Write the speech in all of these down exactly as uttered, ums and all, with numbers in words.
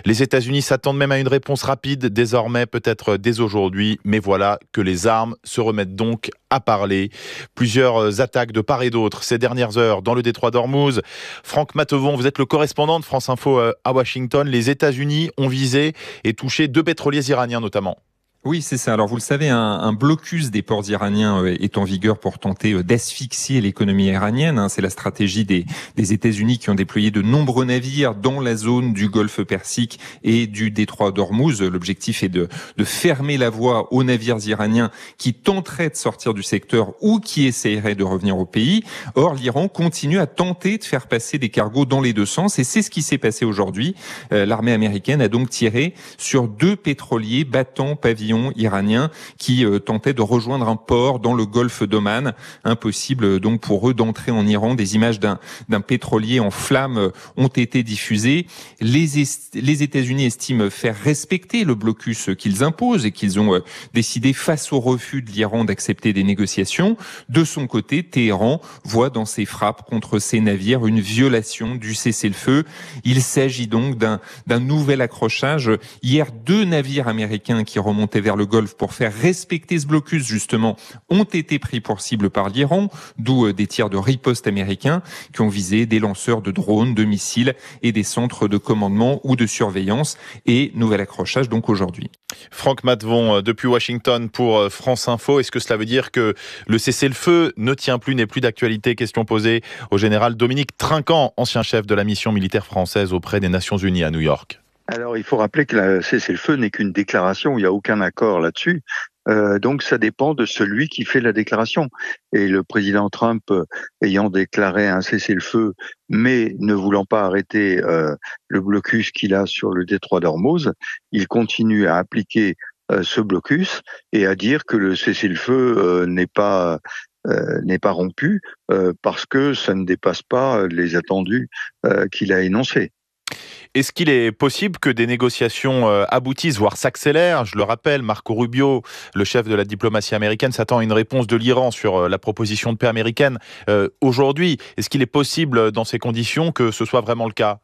Les États-Unis s'attendent même à une réponse rapide, désormais peut-être dès aujourd'hui, mais voilà que les armes se remettent donc à parler. Plusieurs attaques de part et d'autre ces dernières heures dans le détroit d'Ormuz. Franck Matevon, vous êtes le correspondant de France Info à Washington. Les États-Unis ont visé et touché deux pétroliers iraniens notamment. Oui, c'est ça. Alors, vous le savez, un, un blocus des ports iraniens est en vigueur pour tenter d'asphyxier l'économie iranienne. C'est la stratégie des, des États-Unis qui ont déployé de nombreux navires dans la zone du Golfe Persique et du détroit d'Ormuz. L'objectif est de, de fermer la voie aux navires iraniens qui tenteraient de sortir du secteur ou qui essaieraient de revenir au pays. Or, l'Iran continue à tenter de faire passer des cargos dans les deux sens et c'est ce qui s'est passé aujourd'hui. Euh, l'armée américaine a donc tiré sur deux pétroliers battant pavillon iraniens qui euh, tentaient de rejoindre un port dans le golfe d'Oman. Impossible donc pour eux d'entrer en Iran. Des images d'un, d'un pétrolier en flammes ont été diffusées. Les, est- les États-Unis estiment faire respecter le blocus qu'ils imposent et qu'ils ont euh, décidé face au refus de l'Iran d'accepter des négociations. De son côté, Téhéran voit dans ses frappes contre ses navires une violation du cessez-le-feu. Il s'agit donc d'un, d'un nouvel accrochage. Hier, deux navires américains qui remontaient vers le Golfe pour faire respecter ce blocus, justement, ont été pris pour cible par l'Iran, d'où des tirs de riposte américains qui ont visé des lanceurs de drones, de missiles et des centres de commandement ou de surveillance. Et nouvel accrochage donc aujourd'hui. Franck Matevon, depuis Washington pour France Info. Est-ce que cela veut dire que le cessez-le-feu ne tient plus, n'est plus d'actualité? Question posée au général Dominique Trinquant, ancien chef de la mission militaire française auprès des Nations Unies à New York. Alors, il faut rappeler que le cessez-le-feu n'est qu'une déclaration, il n'y a aucun accord là-dessus. Euh, donc, ça dépend de celui qui fait la déclaration. Et le président Trump, euh, ayant déclaré un cessez-le-feu, mais ne voulant pas arrêter euh, le blocus qu'il a sur le détroit d'Ormuz, il continue à appliquer euh, ce blocus et à dire que le cessez-le-feu euh, n'est pas euh, n'est pas rompu euh, parce que ça ne dépasse pas les attendus euh, qu'il a énoncés. Est-ce qu'il est possible que des négociations aboutissent, voire s'accélèrent? Je le rappelle, Marco Rubio, le chef de la diplomatie américaine, s'attend à une réponse de l'Iran sur la proposition de paix américaine euh, aujourd'hui. Est-ce qu'il est possible, dans ces conditions, que ce soit vraiment le cas?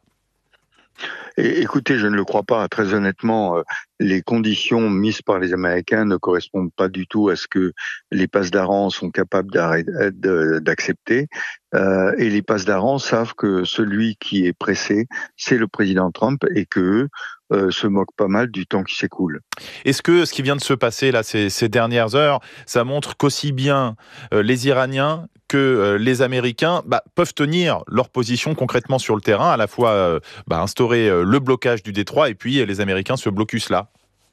Et, écoutez, je ne le crois pas. Très honnêtement, euh, les conditions mises par les Américains ne correspondent pas du tout à ce que les passedarans sont capables d'accepter. Euh, et les passedarans savent que celui qui est pressé, c'est le président Trump et qu'eux euh, se moquent pas mal du temps qui s'écoule. Est-ce que ce qui vient de se passer là ces, ces dernières heures, ça montre qu'aussi bien euh, les Iraniens que euh, les Américains bah, peuvent tenir leur position concrètement sur le terrain, à la fois euh, bah, instaurer euh, le blocage du détroit et puis euh, les Américains ce blocus-là?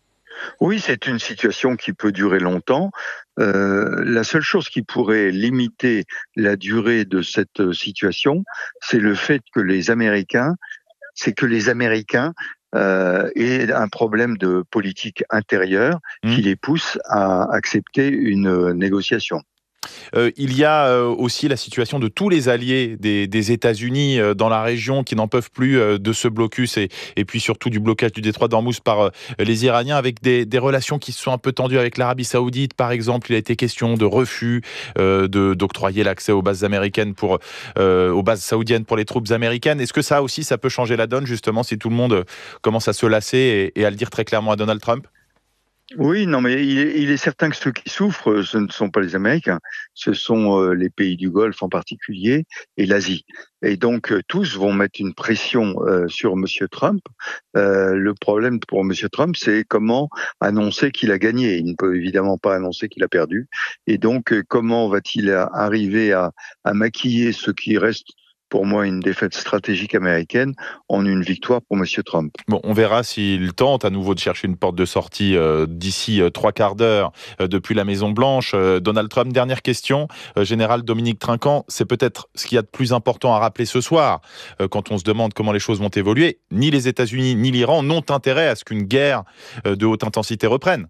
Oui, c'est une situation qui peut durer longtemps. Euh, la seule chose qui pourrait limiter la durée de cette situation, c'est le fait que les Américains, c'est que les Américains euh, aient un problème de politique intérieure mmh. qui les pousse à accepter une négociation. Euh, il y a euh, aussi la situation de tous les alliés des, des États-Unis euh, dans la région qui n'en peuvent plus euh, de ce blocus et, et puis surtout du blocage du détroit d'Ormuz par euh, les Iraniens, avec des, des relations qui se sont un peu tendues avec l'Arabie Saoudite, par exemple. Il a été question de refus euh, de, d'octroyer l'accès aux bases américaines pour, euh, aux bases saoudiennes pour les troupes américaines. Est-ce que ça aussi, ça peut changer la donne, justement, si tout le monde commence à se lasser et, et à le dire très clairement à Donald Trump? Oui, non, mais il est, il est certain que ceux qui souffrent, ce ne sont pas les Américains, ce sont euh, les pays du Golfe en particulier et l'Asie. Et donc, euh, tous vont mettre une pression euh, sur Monsieur Trump. Euh, le problème pour Monsieur Trump, c'est comment annoncer qu'il a gagné. Il ne peut évidemment pas annoncer qu'il a perdu. Et donc, euh, comment va-t-il arriver à, à maquiller ce qui reste pour moi une défaite stratégique américaine en une victoire pour Monsieur Trump? Bon, on verra s'il tente à nouveau de chercher une porte de sortie euh, d'ici euh, trois quarts d'heure euh, depuis la Maison-Blanche. Euh, Donald Trump, dernière question. Euh, Général Dominique Trinquant, c'est peut-être ce qu'il y a de plus important à rappeler ce soir, euh, quand on se demande comment les choses vont évoluer. Ni les États-Unis ni l'Iran n'ont intérêt à ce qu'une guerre euh, de haute intensité reprenne.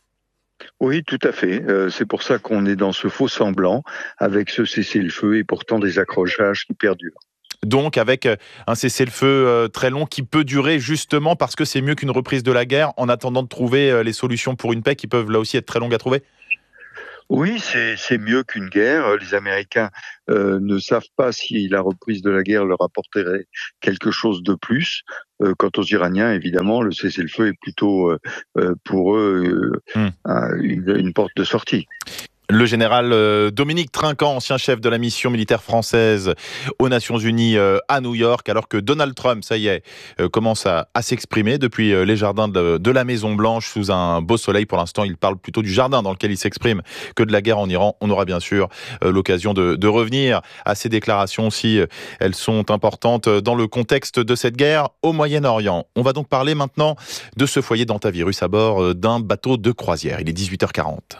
Oui, tout à fait. Euh, c'est pour ça qu'on est dans ce faux semblant, avec ce cessez-le-feu et pourtant des accrochages qui perdurent. Donc avec un cessez-le-feu très long qui peut durer justement parce que c'est mieux qu'une reprise de la guerre en attendant de trouver les solutions pour une paix qui peuvent là aussi être très longues à trouver? Oui, c'est, c'est mieux qu'une guerre. Les Américains euh, ne savent pas si la reprise de la guerre leur apporterait quelque chose de plus. Euh, quant aux Iraniens, évidemment, le cessez-le-feu est plutôt euh, euh, pour eux euh, Hmm. une, une porte de sortie. Le général euh, Dominique Trinquant, ancien chef de la mission militaire française aux Nations Unies euh, à New York, alors que Donald Trump, ça y est, euh, commence à, à s'exprimer depuis euh, les jardins de, de la Maison Blanche sous un beau soleil. Pour l'instant, il parle plutôt du jardin dans lequel il s'exprime que de la guerre en Iran. On aura bien sûr euh, l'occasion de, de revenir à ces déclarations si euh, elles sont importantes dans le contexte de cette guerre au Moyen-Orient. On va donc parler maintenant de ce foyer d'hantavirus à bord euh, d'un bateau de croisière. Il est dix-huit heures quarante.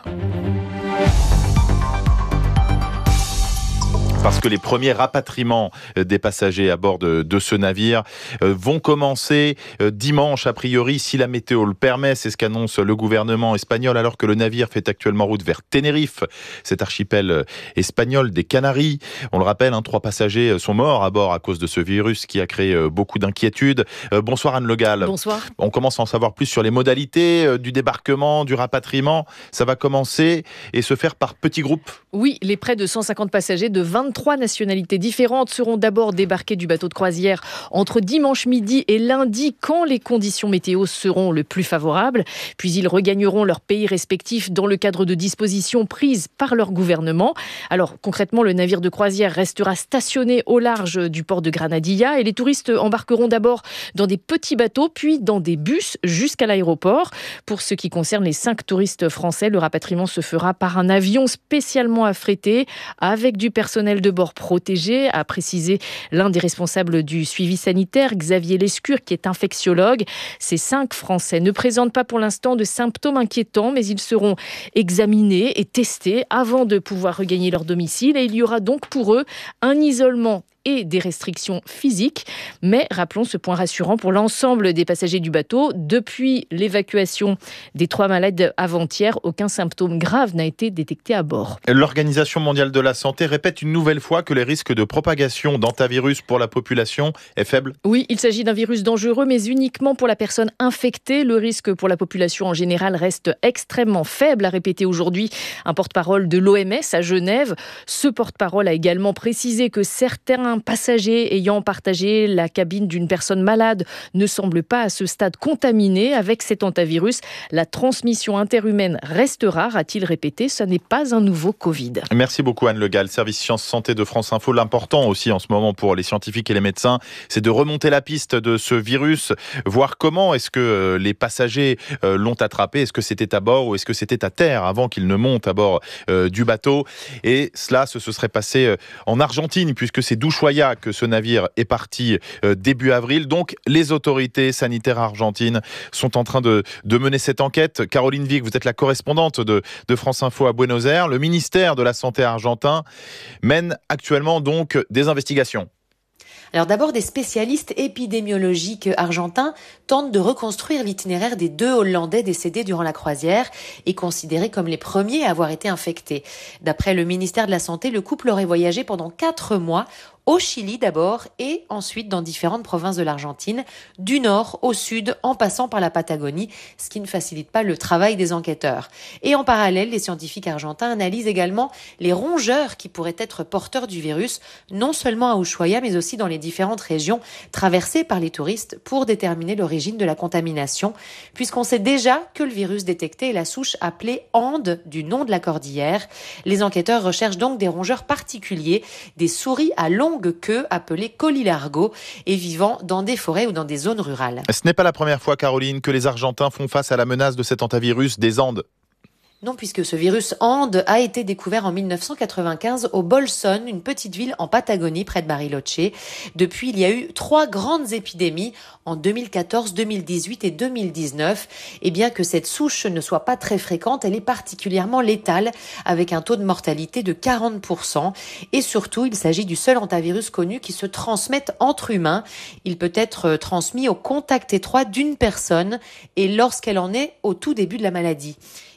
Parce que les premiers rapatriements des passagers à bord de, de ce navire vont commencer dimanche, a priori, si la météo le permet. C'est ce qu'annonce le gouvernement espagnol, alors que le navire fait actuellement route vers Tenerife, cet archipel espagnol des Canaries. On le rappelle, hein, trois passagers sont morts à bord à cause de ce virus qui a créé beaucoup d'inquiétudes. Bonsoir Anne Le Gall. Bonsoir. On commence à en savoir plus sur les modalités du débarquement, du rapatriement. Ça va commencer et se faire par petits groupes. Oui, les près de cent cinquante passagers de vingt-trois nationalités différentes seront d'abord débarqués du bateau de croisière entre dimanche midi et lundi, quand les conditions météo seront le plus favorables. Puis ils regagneront leur pays respectif dans le cadre de dispositions prises par leur gouvernement. Alors concrètement, le navire de croisière restera stationné au large du port de Granadilla et les touristes embarqueront d'abord dans des petits bateaux, puis dans des bus jusqu'à l'aéroport. Pour ce qui concerne les cinq touristes français, le rapatriement se fera par un avion spécialement affrété avec du personnel de bord protégé, a précisé l'un des responsables du suivi sanitaire, Xavier Lescure, qui est infectiologue. Ces cinq Français ne présentent pas pour l'instant de symptômes inquiétants, mais ils seront examinés et testés avant de pouvoir regagner leur domicile. Et il y aura donc pour eux un isolement et des restrictions physiques. Mais rappelons ce point rassurant pour l'ensemble des passagers du bateau. Depuis l'évacuation des trois malades avant-hier, aucun symptôme grave n'a été détecté à bord. L'Organisation mondiale de la santé répète une nouvelle fois que les risques de propagation d'hantavirus pour la population est faible. Oui, il s'agit d'un virus dangereux, mais uniquement pour la personne infectée. Le risque pour la population en général reste extrêmement faible, a répété aujourd'hui un porte-parole de l'O M S à Genève. Ce porte-parole a également précisé que certains passagers ayant partagé la cabine d'une personne malade ne semblent pas à ce stade contaminés avec cet hantavirus. La transmission interhumaine reste rare, a-t-il répété. Ce n'est pas un nouveau Covid. Merci beaucoup Anne Le Gall, service Sciences Santé de France Info. L'important aussi en ce moment pour les scientifiques et les médecins, c'est de remonter la piste de ce virus, voir comment est-ce que les passagers l'ont attrapé, est-ce que c'était à bord ou est-ce que c'était à terre avant qu'il ne monte à bord du bateau. Et cela, ce se serait passé en Argentine, puisque c'est d'Ushuaia que ce navire est parti début avril. Donc les autorités sanitaires argentines sont en train de, de mener cette enquête. Caroline Vic, vous êtes la correspondante de, de France Info à Buenos Aires. Le ministère de la Santé argentin mène actuellement donc des investigations. Alors d'abord, des spécialistes épidémiologiques argentins tentent de reconstruire l'itinéraire des deux Hollandais décédés durant la croisière et considérés comme les premiers à avoir été infectés. D'après le ministère de la Santé, le couple aurait voyagé pendant quatre mois au Chili d'abord et ensuite dans différentes provinces de l'Argentine, du nord au sud en passant par la Patagonie, ce qui ne facilite pas le travail des enquêteurs. Et en parallèle, les scientifiques argentins analysent également les rongeurs qui pourraient être porteurs du virus, non seulement à Ushuaia mais aussi dans les différentes régions traversées par les touristes pour déterminer l'origine de la contamination, puisqu'on sait déjà que le virus détecté est la souche appelée Ande, du nom de la cordillère. Les enquêteurs recherchent donc des rongeurs particuliers, des souris à longue queue appelées colilargo et vivant dans des forêts ou dans des zones rurales. Ce n'est pas la première fois, Caroline, que les Argentins font face à la menace de cet hantavirus des Andes. Non, puisque ce virus Ande a été découvert en mille neuf cent quatre-vingt-quinze au Bolson, une petite ville en Patagonie près de Bariloche. Depuis, il y a eu trois grandes épidémies en deux mille quatorze, deux mille dix-huit et deux mille dix-neuf. Et bien que cette souche ne soit pas très fréquente, elle est particulièrement létale avec un taux de mortalité de quarante pour cent. Et surtout, il s'agit du seul hantavirus connu qui se transmet entre humains. Il peut être transmis au contact étroit d'une personne et lorsqu'elle en est au tout début de la maladie.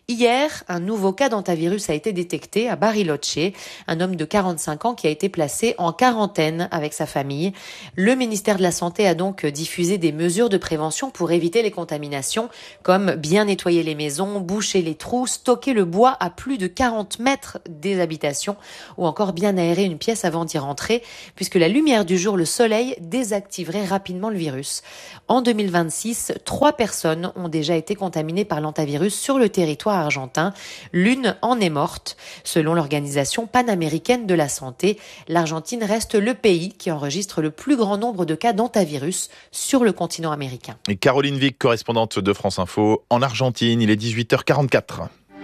Hier, un nouveau cas d'hantavirus a été détecté à Bariloche, un homme de quarante-cinq ans qui a été placé en quarantaine avec sa famille. Le ministère de la Santé a donc diffusé des mesures de prévention pour éviter les contaminations, comme bien nettoyer les maisons, boucher les trous, stocker le bois à plus de quarante mètres des habitations ou encore bien aérer une pièce avant d'y rentrer, puisque la lumière du jour, le soleil, désactiverait rapidement le virus. En deux mille vingt-six, trois personnes ont déjà été contaminées par l'hantavirus sur le territoire argentin. L'une en est morte. Selon l'Organisation panaméricaine de la santé, l'Argentine reste le pays qui enregistre le plus grand nombre de cas d'hantavirus sur le continent américain. Et Caroline Vic, correspondante de France Info en Argentine, il est dix-huit heures quarante-quatre.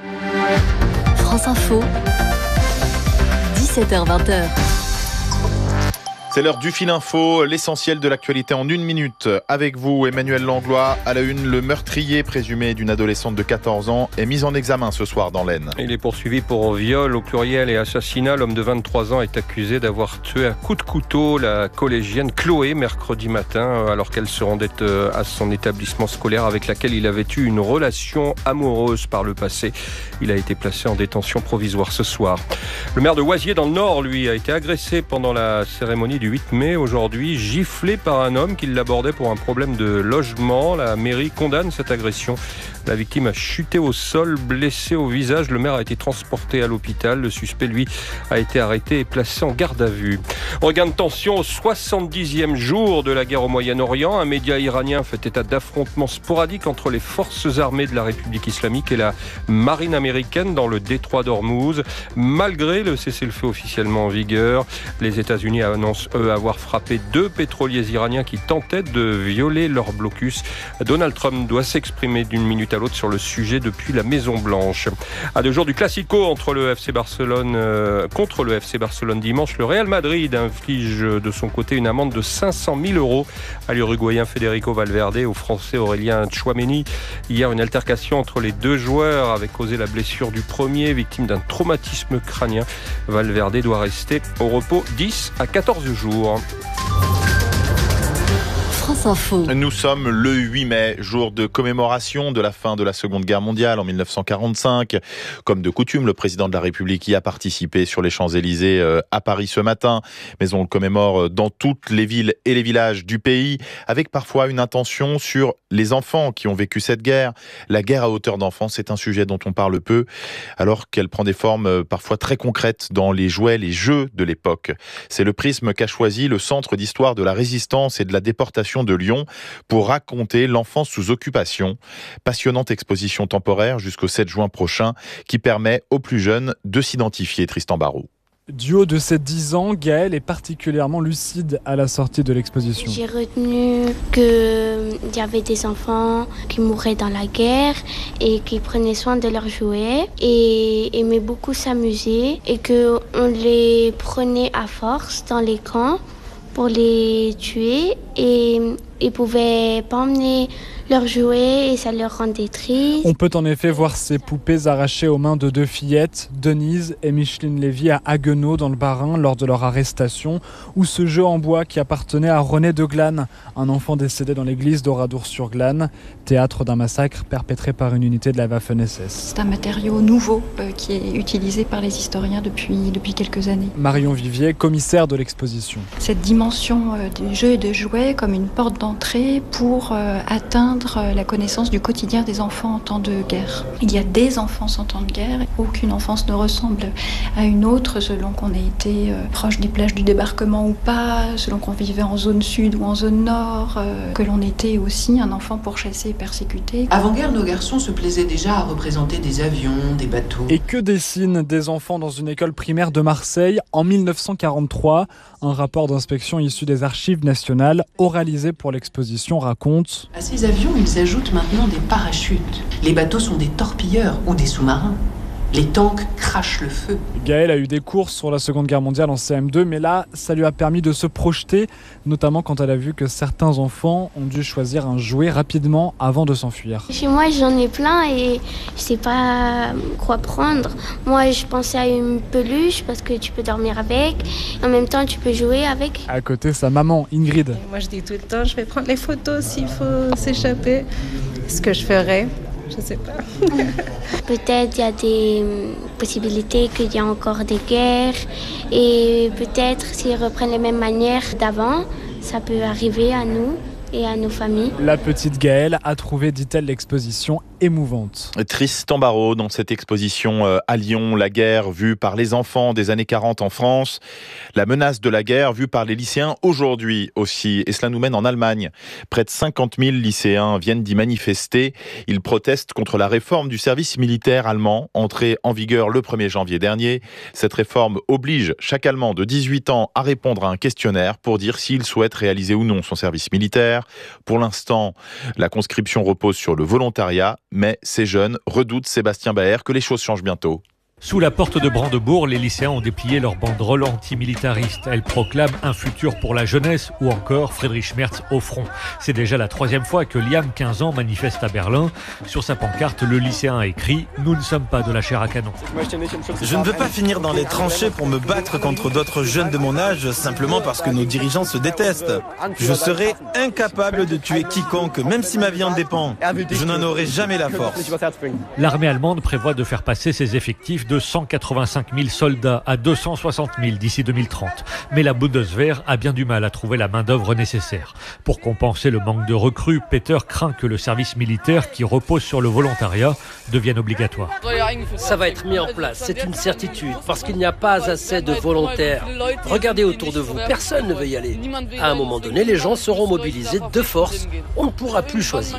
France Info, dix-sept heures vingt. C'est l'heure du Fil Info, l'essentiel de l'actualité en une minute. Avec vous, Emmanuel Langlois. À la une, le meurtrier présumé d'une adolescente de quatorze ans est mis en examen ce soir dans l'Aisne. Il est poursuivi pour viol au pluriel et assassinat. L'homme de vingt-trois ans est accusé d'avoir tué à coups de couteau la collégienne Chloé mercredi matin alors qu'elle se rendait à son établissement scolaire avec laquelle il avait eu une relation amoureuse par le passé. Il a été placé en détention provisoire ce soir. Le maire de Oisier dans le Nord, lui, a été agressé pendant la cérémonie du huit mai, aujourd'hui, giflé par un homme qui l'abordait pour un problème de logement. La mairie condamne cette agression. La victime a chuté au sol, blessé au visage. Le maire a été transporté à l'hôpital. Le suspect, lui, a été arrêté et placé en garde à vue. Regain de tension au soixante-dixième jour de la guerre au Moyen-Orient. Un média iranien fait état d'affrontements sporadiques entre les forces armées de la République islamique et la marine américaine dans le détroit d'Ormuz. Malgré le cessez-le-feu officiellement en vigueur, les États-Unis annoncent, eux, avoir frappé deux pétroliers iraniens qui tentaient de violer leur blocus. Donald Trump doit s'exprimer d'une minute à l'autre sur le sujet depuis la Maison-Blanche. À deux jours du Classico entre le F C Barcelone, euh, contre le F C Barcelone dimanche, le Real Madrid inflige de son côté une amende de cinq cent mille euros à l'Uruguayen Federico Valverde et au Français Aurélien Tchouaméni. Hier, une altercation entre les deux joueurs avait causé la blessure du premier, victime d'un traumatisme crânien. Valverde doit rester au repos dix à quatorze jours. France Info. Nous sommes le huit mai, jour de commémoration de la fin de la Seconde Guerre mondiale en mille neuf cent quarante-cinq. Comme de coutume, le président de la République y a participé sur les Champs-Élysées à Paris ce matin. Mais on le commémore dans toutes les villes et les villages du pays, avec parfois une intention sur les enfants qui ont vécu cette guerre. La guerre à hauteur d'enfants, c'est un sujet dont on parle peu, alors qu'elle prend des formes parfois très concrètes dans les jouets, les jeux de l'époque. C'est le prisme qu'a choisi le Centre d'histoire de la résistance et de la déportation de Lyon pour raconter l'enfance sous occupation. Passionnante exposition temporaire jusqu'au sept juin prochain qui permet aux plus jeunes de s'identifier. Tristan Barraud. Du haut de ses dix ans, Gaëlle est particulièrement lucide à la sortie de l'exposition. J'ai retenu qu'il y avait des enfants qui mouraient dans la guerre et qui prenaient soin de leurs jouets et aimaient beaucoup s'amuser et qu'on les prenait à force dans les camps pour les tuer et ils pouvaient pas emmener leurs jouets et ça leur rendait triste. On peut en effet voir ces poupées arrachées aux mains de deux fillettes, Denise et Micheline Lévy à Haguenau dans le Bas-Rhin lors de leur arrestation, ou ce jeu en bois qui appartenait à René de Glane, un enfant décédé dans l'église d'Oradour-sur-Glane, théâtre d'un massacre perpétré par une unité de la Waffen-S S. C'est un matériau nouveau euh, qui est utilisé par les historiens depuis, depuis quelques années. Marion Vivier, commissaire de l'exposition. Cette dimension euh, du jeu et de jouets comme une porte d'entrée pour euh, atteindre la connaissance du quotidien des enfants en temps de guerre. Il y a des enfances en temps de guerre. Aucune enfance ne ressemble à une autre selon qu'on ait été proche des plages du débarquement ou pas, selon qu'on vivait en zone sud ou en zone nord, que l'on était aussi un enfant pourchassé et persécuté. Avant-guerre, nos garçons se plaisaient déjà à représenter des avions, des bateaux. Et que dessinent des enfants dans une école primaire de Marseille en mille neuf cent quarante-trois ? Un rapport d'inspection issu des archives nationales, oralisé pour l'exposition, raconte... À ces avions, ils ajoutent maintenant des parachutes. Les bateaux sont des torpilleurs ou des sous-marins. Les tanks crachent le feu. Gaëlle a eu des cours sur la Seconde Guerre mondiale en C M deux, mais là, ça lui a permis de se projeter, notamment quand elle a vu que certains enfants ont dû choisir un jouet rapidement avant de s'enfuir. Chez moi, j'en ai plein et je sais pas quoi prendre. Moi, je pensais à une peluche parce que tu peux dormir avec. En même temps, tu peux jouer avec. À côté, sa maman, Ingrid. Et moi, je dis tout le temps, je vais prendre les photos s'il faut s'échapper. Ce que je ferais. je sais pas. Peut-être il y a des possibilités qu'il y a encore des guerres et peut-être s'ils reprennent les mêmes manières d'avant, ça peut arriver à nous et à nos familles. La petite Gaëlle a trouvé, dit-elle, l'exposition émouvante. Tristan Barraud dans cette exposition à Lyon, la guerre vue par les enfants des années quarante en France, la menace de la guerre vue par les lycéens aujourd'hui aussi. Et cela nous mène en Allemagne. Près de cinquante mille lycéens viennent d'y manifester. Ils protestent contre la réforme du service militaire allemand, entrée en vigueur le premier janvier dernier. Cette réforme oblige chaque Allemand de dix-huit ans à répondre à un questionnaire pour dire s'il souhaite réaliser ou non son service militaire. Pour l'instant, la conscription repose sur le volontariat, mais ces jeunes redoutent, Sébastien Baer, que les choses changent bientôt. Sous la porte de Brandebourg, les lycéens ont déplié leur banderole antimilitariste. Elle proclame un futur pour la jeunesse ou encore Friedrich Merz au front. C'est déjà la troisième fois que Liam, quinze ans, manifeste à Berlin. Sur sa pancarte, le lycéen a écrit « Nous ne sommes pas de la chair à canon ». Je ne veux pas finir dans les tranchées pour me battre contre d'autres jeunes de mon âge simplement parce que nos dirigeants se détestent. Je serai incapable de tuer quiconque, même si ma vie en dépend. Je n'en aurai jamais la force. L'armée allemande prévoit de faire passer ses effectifs de cent quatre-vingt-cinq mille soldats à deux cent soixante mille d'ici deux mille trente. Mais la Bundeswehr a bien du mal à trouver la main-d'œuvre nécessaire. Pour compenser le manque de recrues, Peter craint que le service militaire, qui repose sur le volontariat, devienne obligatoire. Ça va être mis en place, c'est une certitude, parce qu'il n'y a pas assez de volontaires. Regardez autour de vous, personne ne veut y aller. À un moment donné, les gens seront mobilisés de force. On ne pourra plus choisir.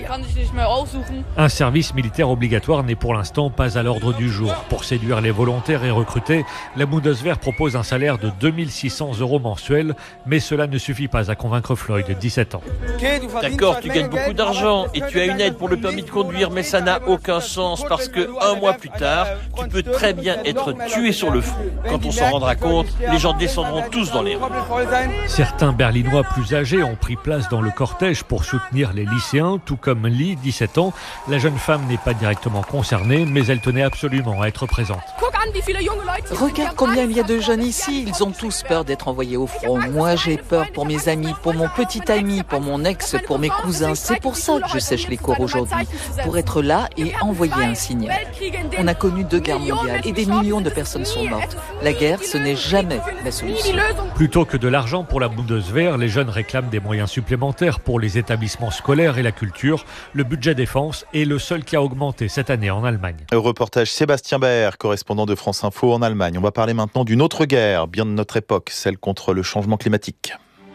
Un service militaire obligatoire n'est pour l'instant pas à l'ordre du jour. Pour séduire les volontaires et recrutés, la Bundeswehr propose un salaire de deux mille six cents euros mensuels, mais cela ne suffit pas à convaincre Floyd, dix-sept ans. D'accord, tu gagnes beaucoup d'argent et tu as une aide pour le permis de conduire, mais ça n'a aucun sens parce que un mois plus tard, tu peux très bien être tué sur le front. Quand on s'en rendra compte, les gens descendront tous dans les rues. Certains Berlinois plus âgés ont pris place dans le cortège pour soutenir les lycéens, tout comme Lee, dix-sept ans. La jeune femme n'est pas directement concernée, mais elle tenait absolument à être présente. Regarde combien il y a de jeunes ici, ils ont tous peur d'être envoyés au front. Moi j'ai peur pour mes amis, pour mon petit ami, pour mon ex, pour mes cousins. C'est pour ça que je sèche les cours aujourd'hui, pour être là et envoyer un signal. On a connu deux guerres mondiales et des millions de personnes sont mortes. La guerre, ce n'est jamais la solution. Plutôt que de l'argent pour la Bundeswehr, les jeunes réclament des moyens supplémentaires pour les établissements scolaires et la culture. Le budget défense est le seul qui a augmenté cette année en Allemagne. Le reportage Sébastien Baer, correspondant de France Info en Allemagne. On va parler maintenant d'une autre guerre, bien de notre époque, celle contre le changement climatique.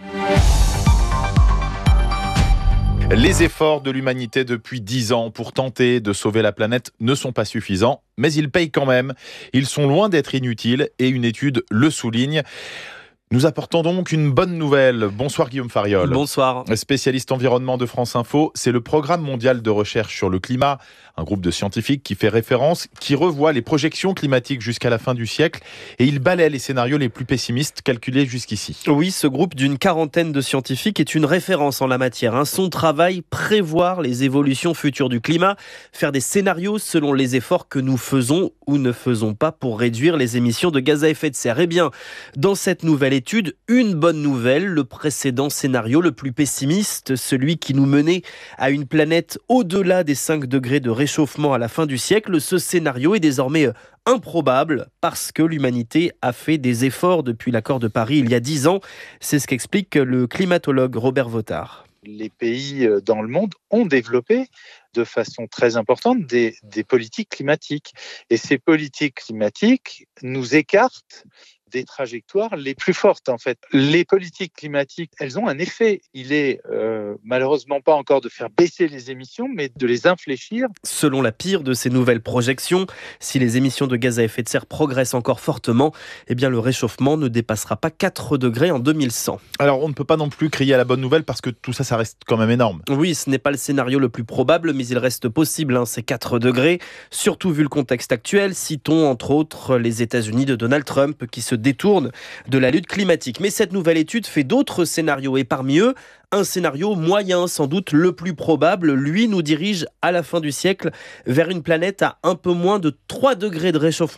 Les efforts de l'humanité depuis dix ans pour tenter de sauver la planète ne sont pas suffisants, mais ils payent quand même. Ils sont loin d'être inutiles et une étude le souligne. Nous apportons donc une bonne nouvelle. Bonsoir Guillaume Fariol. Bonsoir. Spécialiste environnement de France Info, c'est le Programme mondial de recherche sur le climat, un groupe de scientifiques qui fait référence, qui revoit les projections climatiques jusqu'à la fin du siècle et il balaie les scénarios les plus pessimistes calculés jusqu'ici. Oui, ce groupe d'une quarantaine de scientifiques est une référence en la matière. Son travail, prévoir les évolutions futures du climat, faire des scénarios selon les efforts que nous faisons ou ne faisons pas pour réduire les émissions de gaz à effet de serre. Eh bien, dans cette nouvelle étude, une bonne nouvelle, le précédent scénario le plus pessimiste, celui qui nous menait à une planète au-delà des cinq degrés de réchauffement à la fin du siècle, ce scénario est désormais improbable parce que l'humanité a fait des efforts depuis l'accord de Paris il y a dix ans. C'est ce qu'explique le climatologue Robert Votard. Les pays dans le monde ont développé de façon très importante des, des politiques climatiques. Et ces politiques climatiques nous écartent des trajectoires les plus fortes en fait. Les politiques climatiques, elles ont un effet. Il est euh, malheureusement pas encore de faire baisser les émissions, mais de les infléchir. Selon la pire de ces nouvelles projections, si les émissions de gaz à effet de serre progressent encore fortement, eh bien le réchauffement ne dépassera pas quatre degrés en deux mille cent. Alors on ne peut pas non plus crier à la bonne nouvelle parce que tout ça, ça reste quand même énorme. Oui, ce n'est pas le scénario le plus probable, mais il reste possible, hein, ces quatre degrés. Surtout vu le contexte actuel, citons entre autres les États-Unis de Donald Trump qui se détourne de la lutte climatique. Mais cette nouvelle étude fait d'autres scénarios et parmi eux, un scénario moyen, sans doute le plus probable, lui nous dirige à la fin du siècle vers une planète à un peu moins de trois degrés de réchauffement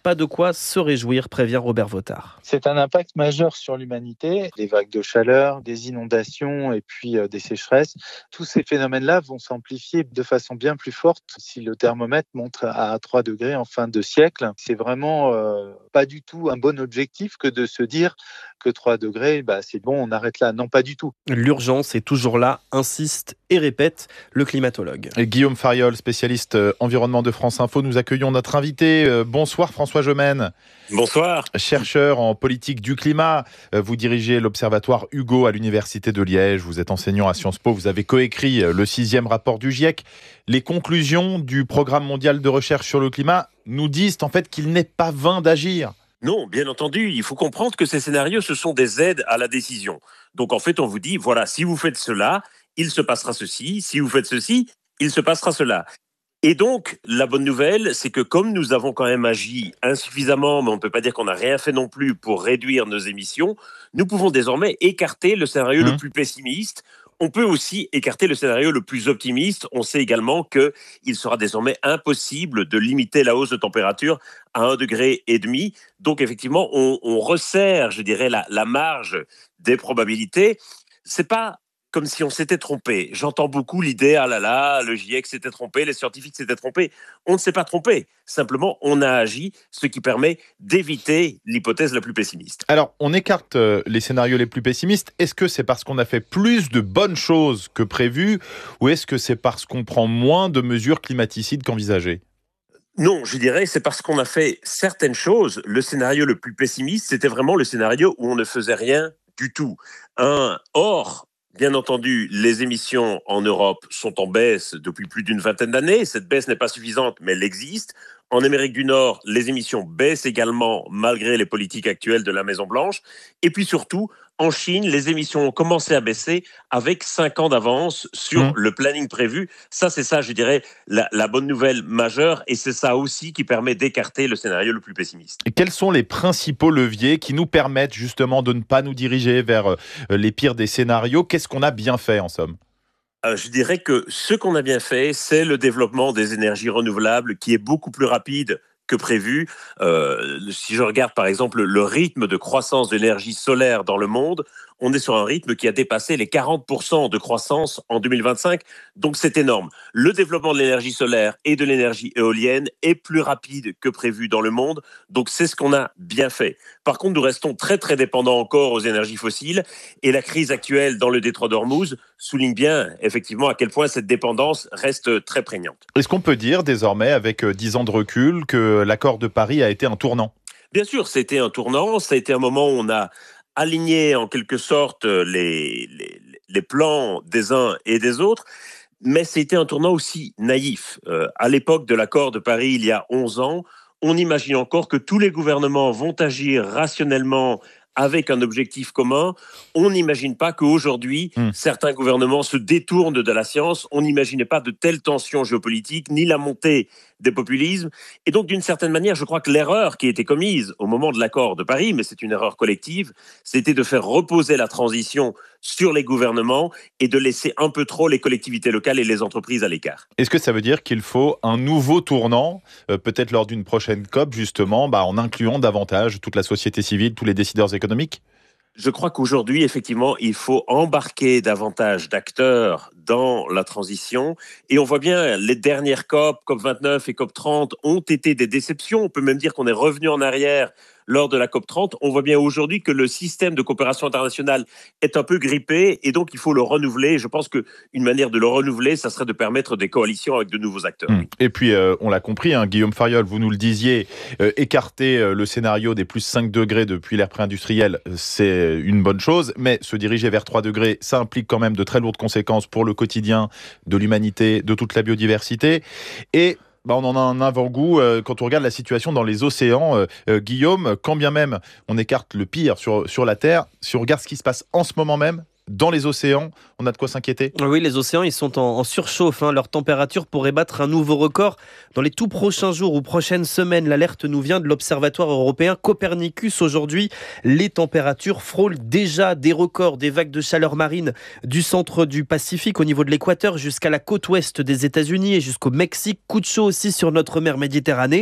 pas de quoi se réjouir, prévient Robert Votard. C'est un impact majeur sur l'humanité. Les vagues de chaleur, des inondations et puis euh, des sécheresses. Tous ces phénomènes-là vont s'amplifier de façon bien plus forte si le thermomètre monte à trois degrés en fin de siècle. C'est vraiment euh, pas du tout un bon objectif que de se dire que trois degrés, bah, c'est bon, on arrête là. Non, pas du tout. L'urgence est toujours là, insiste et répète le climatologue. Et Guillaume Fariol, spécialiste euh, environnement de France Info, nous accueillons notre invité. Euh, bonsoir François Gemène. Bonsoir. Chercheur en politique du climat, euh, vous dirigez l'Observatoire Hugo à l'Université de Liège, vous êtes enseignant à Sciences Po, vous avez coécrit euh, le sixième rapport du GIEC. Les conclusions du Programme mondial de recherche sur le climat nous disent en fait qu'il n'est pas vain d'agir. Non, bien entendu, il faut comprendre que ces scénarios, ce sont des aides à la décision. Donc en fait, on vous dit, voilà, si vous faites cela, il se passera ceci, si vous faites ceci, il se passera cela. Et donc, la bonne nouvelle, c'est que comme nous avons quand même agi insuffisamment, mais on ne peut pas dire qu'on n'a rien fait non plus pour réduire nos émissions, nous pouvons désormais écarter le scénario mmh. le plus pessimiste. On peut aussi écarter le scénario le plus optimiste. On sait également qu'il sera désormais impossible de limiter la hausse de température à un degré et demi. Donc effectivement, on, on resserre, je dirais, la, la marge des probabilités. C'est pas comme si on s'était trompé. J'entends beaucoup l'idée, ah là là, le GIEC s'était trompé, les scientifiques s'étaient trompés. On ne s'est pas trompé. Simplement, on a agi, ce qui permet d'éviter l'hypothèse la plus pessimiste. Alors, on écarte euh, les scénarios les plus pessimistes. Est-ce que c'est parce qu'on a fait plus de bonnes choses que prévu, ou est-ce que c'est parce qu'on prend moins de mesures climaticides qu'envisagées ? Non, je dirais c'est parce qu'on a fait certaines choses. Le scénario le plus pessimiste, c'était vraiment le scénario où on ne faisait rien du tout. Un, or, bien entendu, les émissions en Europe sont en baisse depuis plus d'une vingtaine d'années. Cette baisse n'est pas suffisante, mais elle existe. En Amérique du Nord, les émissions baissent également malgré les politiques actuelles de la Maison-Blanche. Et puis surtout, en Chine, les émissions ont commencé à baisser avec cinq ans d'avance sur mmh. le planning prévu. Ça, c'est ça, je dirais, la, la bonne nouvelle majeure. Et c'est ça aussi qui permet d'écarter le scénario le plus pessimiste. Et quels sont les principaux leviers qui nous permettent justement de ne pas nous diriger vers les pires des scénarios ? Qu'est-ce qu'on a bien fait en somme ? Euh, je dirais que ce qu'on a bien fait, c'est le développement des énergies renouvelables qui est beaucoup plus rapide que prévu. Euh, si je regarde par exemple le rythme de croissance de l'énergie solaire dans le monde, on est sur un rythme qui a dépassé les quarante pour cent de croissance en deux mille vingt-cinq. Donc c'est énorme. Le développement de l'énergie solaire et de l'énergie éolienne est plus rapide que prévu dans le monde. Donc c'est ce qu'on a bien fait. Par contre, nous restons très très dépendants encore aux énergies fossiles. Et la crise actuelle dans le détroit d'Ormuz souligne bien effectivement à quel point cette dépendance reste très prégnante. Est-ce qu'on peut dire désormais, avec dix ans de recul, que l'accord de Paris a été un tournant ? Bien sûr, c'était un tournant. Ça a été un moment où on a aligner en quelque sorte les, les, les plans des uns et des autres, mais c'était un tournant aussi naïf. Euh, à l'époque de l'accord de Paris, il y a onze ans, on imagine encore que tous les gouvernements vont agir rationnellement avec un objectif commun. On n'imagine pas qu'aujourd'hui, mmh. certains gouvernements se détournent de la science. On n'imaginait pas de telles tensions géopolitiques, ni la montée des populismes. Et donc, d'une certaine manière, je crois que l'erreur qui a été commise au moment de l'accord de Paris, mais c'est une erreur collective, c'était de faire reposer la transition sur les gouvernements et de laisser un peu trop les collectivités locales et les entreprises à l'écart. Est-ce que ça veut dire qu'il faut un nouveau tournant, euh, peut-être lors d'une prochaine COP, justement, bah, en incluant davantage toute la société civile, tous les décideurs économiques ? Je crois qu'aujourd'hui, effectivement, il faut embarquer davantage d'acteurs dans la transition. Et on voit bien, les dernières COP, COP vingt-neuf et COP trente, ont été des déceptions. On peut même dire qu'on est revenu en arrière lors de la COP trente. On voit bien aujourd'hui que le système de coopération internationale est un peu grippé et donc il faut le renouveler. Je pense qu'une manière de le renouveler, ça serait de permettre des coalitions avec de nouveaux acteurs. Mmh. Et puis, euh, on l'a compris, hein, Guillaume Fariol, vous nous le disiez, euh, écarter euh, le scénario des plus cinq degrés depuis l'ère pré-industrielle, c'est une bonne chose, mais se diriger vers trois degrés, ça implique quand même de très lourdes conséquences pour le quotidien de l'humanité, de toute la biodiversité. Et bah on en a un avant-goût euh, quand on regarde la situation dans les océans. Euh, euh, Guillaume, quand bien même on écarte le pire sur, sur la Terre, si on regarde ce qui se passe en ce moment même, dans les océans, on a de quoi s'inquiéter ? Oui, les océans, ils sont en, en surchauffe. Hein. Leur température pourrait battre un nouveau record dans les tout prochains jours ou prochaines semaines. L'alerte nous vient de l'Observatoire européen Copernicus. Aujourd'hui, les températures frôlent déjà des records, des vagues de chaleur marine du centre du Pacifique au niveau de l'équateur jusqu'à la côte ouest des États-Unis et jusqu'au Mexique. Coup de chaud aussi sur notre mer Méditerranée.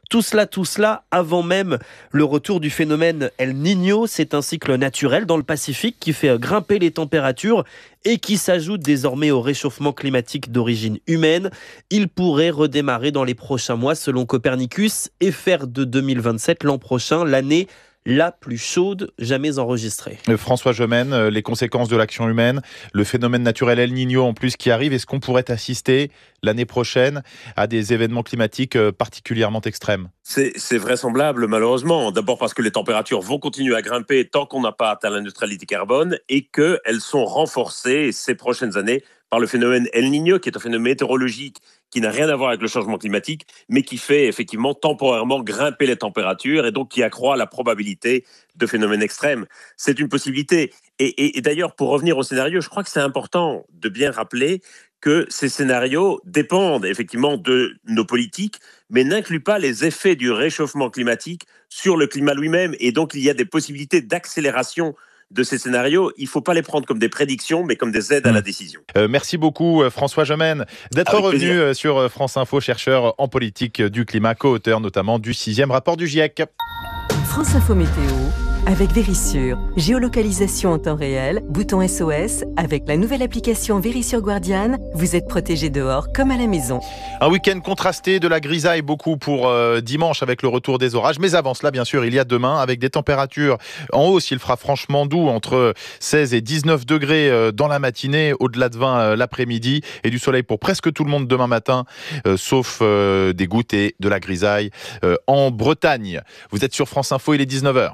Tout cela, tout cela, avant même le retour du phénomène El Niño. C'est un cycle naturel dans le Pacifique qui fait grimper les températures et qui s'ajoute désormais au réchauffement climatique d'origine humaine. Il pourrait redémarrer dans les prochains mois selon Copernicus et faire de deux mille vingt-sept l'an prochain l'année la plus chaude jamais enregistrée. François Gemène, les conséquences de l'action humaine, le phénomène naturel El Niño en plus qui arrive, est-ce qu'on pourrait assister l'année prochaine à des événements climatiques particulièrement extrêmes ? C'est, c'est vraisemblable malheureusement. D'abord parce que les températures vont continuer à grimper tant qu'on n'a pas atteint la neutralité carbone et qu'elles sont renforcées ces prochaines années par le phénomène El Niño, qui est un phénomène météorologique qui n'a rien à voir avec le changement climatique, mais qui fait effectivement temporairement grimper les températures et donc qui accroît la probabilité de phénomènes extrêmes. C'est une possibilité. Et, et, et d'ailleurs, pour revenir au scénario, je crois que c'est important de bien rappeler que ces scénarios dépendent effectivement de nos politiques, mais n'incluent pas les effets du réchauffement climatique sur le climat lui-même. Et donc, il y a des possibilités d'accélération de ces scénarios. Il ne faut pas les prendre comme des prédictions, mais comme des aides à la décision. Euh, merci beaucoup François Gemène d'être Avec revenu plaisir. sur France Info, chercheur en politique du climat, co-auteur notamment du sixième rapport du GIEC. France Info Météo avec Vérissure. Géolocalisation en temps réel, bouton S O S. Avec la nouvelle application Vérissure Guardian, vous êtes protégé dehors comme à la maison. Un week-end contrasté, de la grisaille beaucoup pour euh, dimanche avec le retour des orages. Mais avant cela, bien sûr, il y a demain avec des températures en hausse. Il fera franchement doux, entre seize et dix-neuf degrés euh, dans la matinée, au-delà de vingt euh, l'après-midi. Et du soleil pour presque tout le monde demain matin, euh, sauf euh, des gouttes et de la grisaille euh, en Bretagne. Vous êtes sur France Info, il est dix-neuf heures.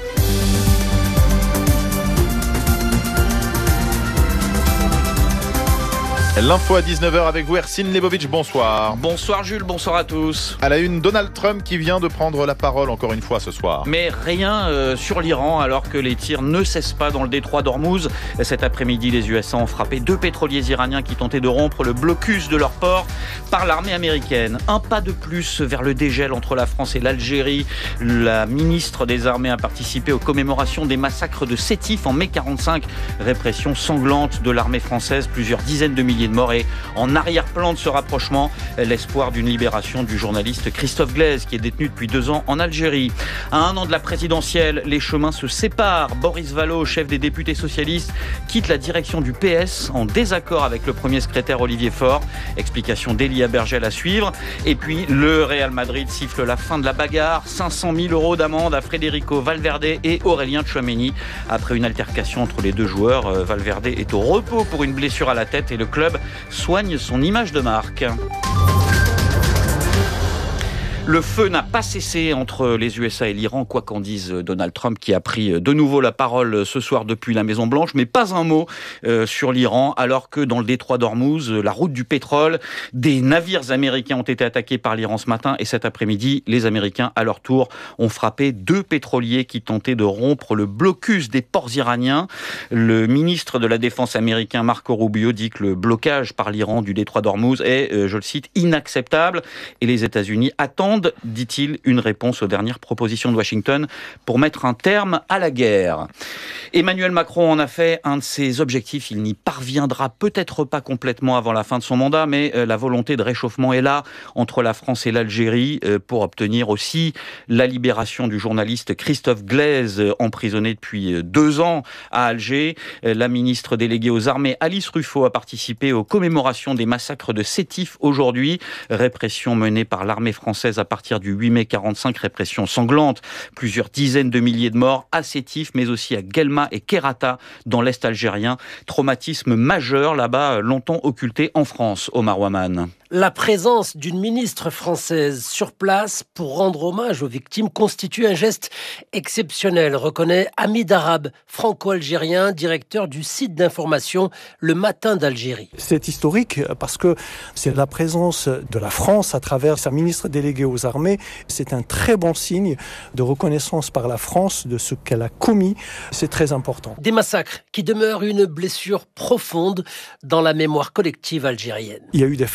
L'info à dix-neuf heures avec vous, Ersin Lebovic, bonsoir. Bonsoir Jules, bonsoir à tous. À la une, Donald Trump qui vient de prendre la parole encore une fois ce soir. Mais rien euh, sur l'Iran alors que les tirs ne cessent pas dans le détroit d'Ormuz. Cet après-midi, les U S A ont frappé deux pétroliers iraniens qui tentaient de rompre le blocus de leur port par l'armée américaine. Un pas de plus vers le dégel entre la France et l'Algérie. La ministre des Armées a participé aux commémorations des massacres de Sétif en mai quarante-cinq. Répression sanglante de l'armée française, plusieurs dizaines de milliers de morts et en arrière-plan de ce rapprochement, l'espoir d'une libération du journaliste Christophe Glaise qui est détenu depuis deux ans en Algérie. À un an de la présidentielle, les chemins se séparent. Boris Vallaud, chef des députés socialistes, quitte la direction du P S en désaccord avec le premier secrétaire Olivier Faure. Explication d'Elia Bergel à suivre. Et puis, le Real Madrid siffle la fin de la bagarre. cinq cent mille euros d'amende à Federico Valverde et Aurélien Tchouaméni. Après une altercation entre les deux joueurs, Valverde est au repos pour une blessure à la tête et le club soigne son image de marque. Le feu n'a pas cessé entre les U S A et l'Iran, quoi qu'en dise Donald Trump, qui a pris de nouveau la parole ce soir depuis la Maison-Blanche, mais pas un mot euh, sur l'Iran, alors que dans le détroit d'Ormuz, la route du pétrole, des navires américains ont été attaqués par l'Iran ce matin, et cet après-midi, les Américains, à leur tour, ont frappé deux pétroliers qui tentaient de rompre le blocus des ports iraniens. Le ministre de la Défense américain, Marco Rubio, dit que le blocage par l'Iran du détroit d'Ormuz est, euh, je le cite, inacceptable, et les États-Unis attendent, dit-il, une réponse aux dernières propositions de Washington pour mettre un terme à la guerre. Emmanuel Macron en a fait un de ses objectifs. Il n'y parviendra peut-être pas complètement avant la fin de son mandat, mais la volonté de réchauffement est là entre la France et l'Algérie pour obtenir aussi la libération du journaliste Christophe Glaise, emprisonné depuis deux ans à Alger. La ministre déléguée aux armées, Alice Ruffo, a participé aux commémorations des massacres de Sétif aujourd'hui. Répression menée par l'armée française à partir du huit mai quarante-cinq, répression sanglante. Plusieurs dizaines de milliers de morts à Sétif, mais aussi à Guelma et Kerata, dans l'Est algérien. Traumatisme majeur là-bas, longtemps occulté en France. Omar Ouaman. La présence d'une ministre française sur place pour rendre hommage aux victimes constitue un geste exceptionnel, reconnaît Hamid Arabe, franco-algérien, directeur du site d'information Le Matin d'Algérie. C'est historique parce que c'est la présence de la France à travers sa ministre déléguée aux armées. C'est un très bon signe de reconnaissance par la France de ce qu'elle a commis. C'est très important. Des massacres qui demeurent une blessure profonde dans la mémoire collective algérienne. Il y a eu des familles entières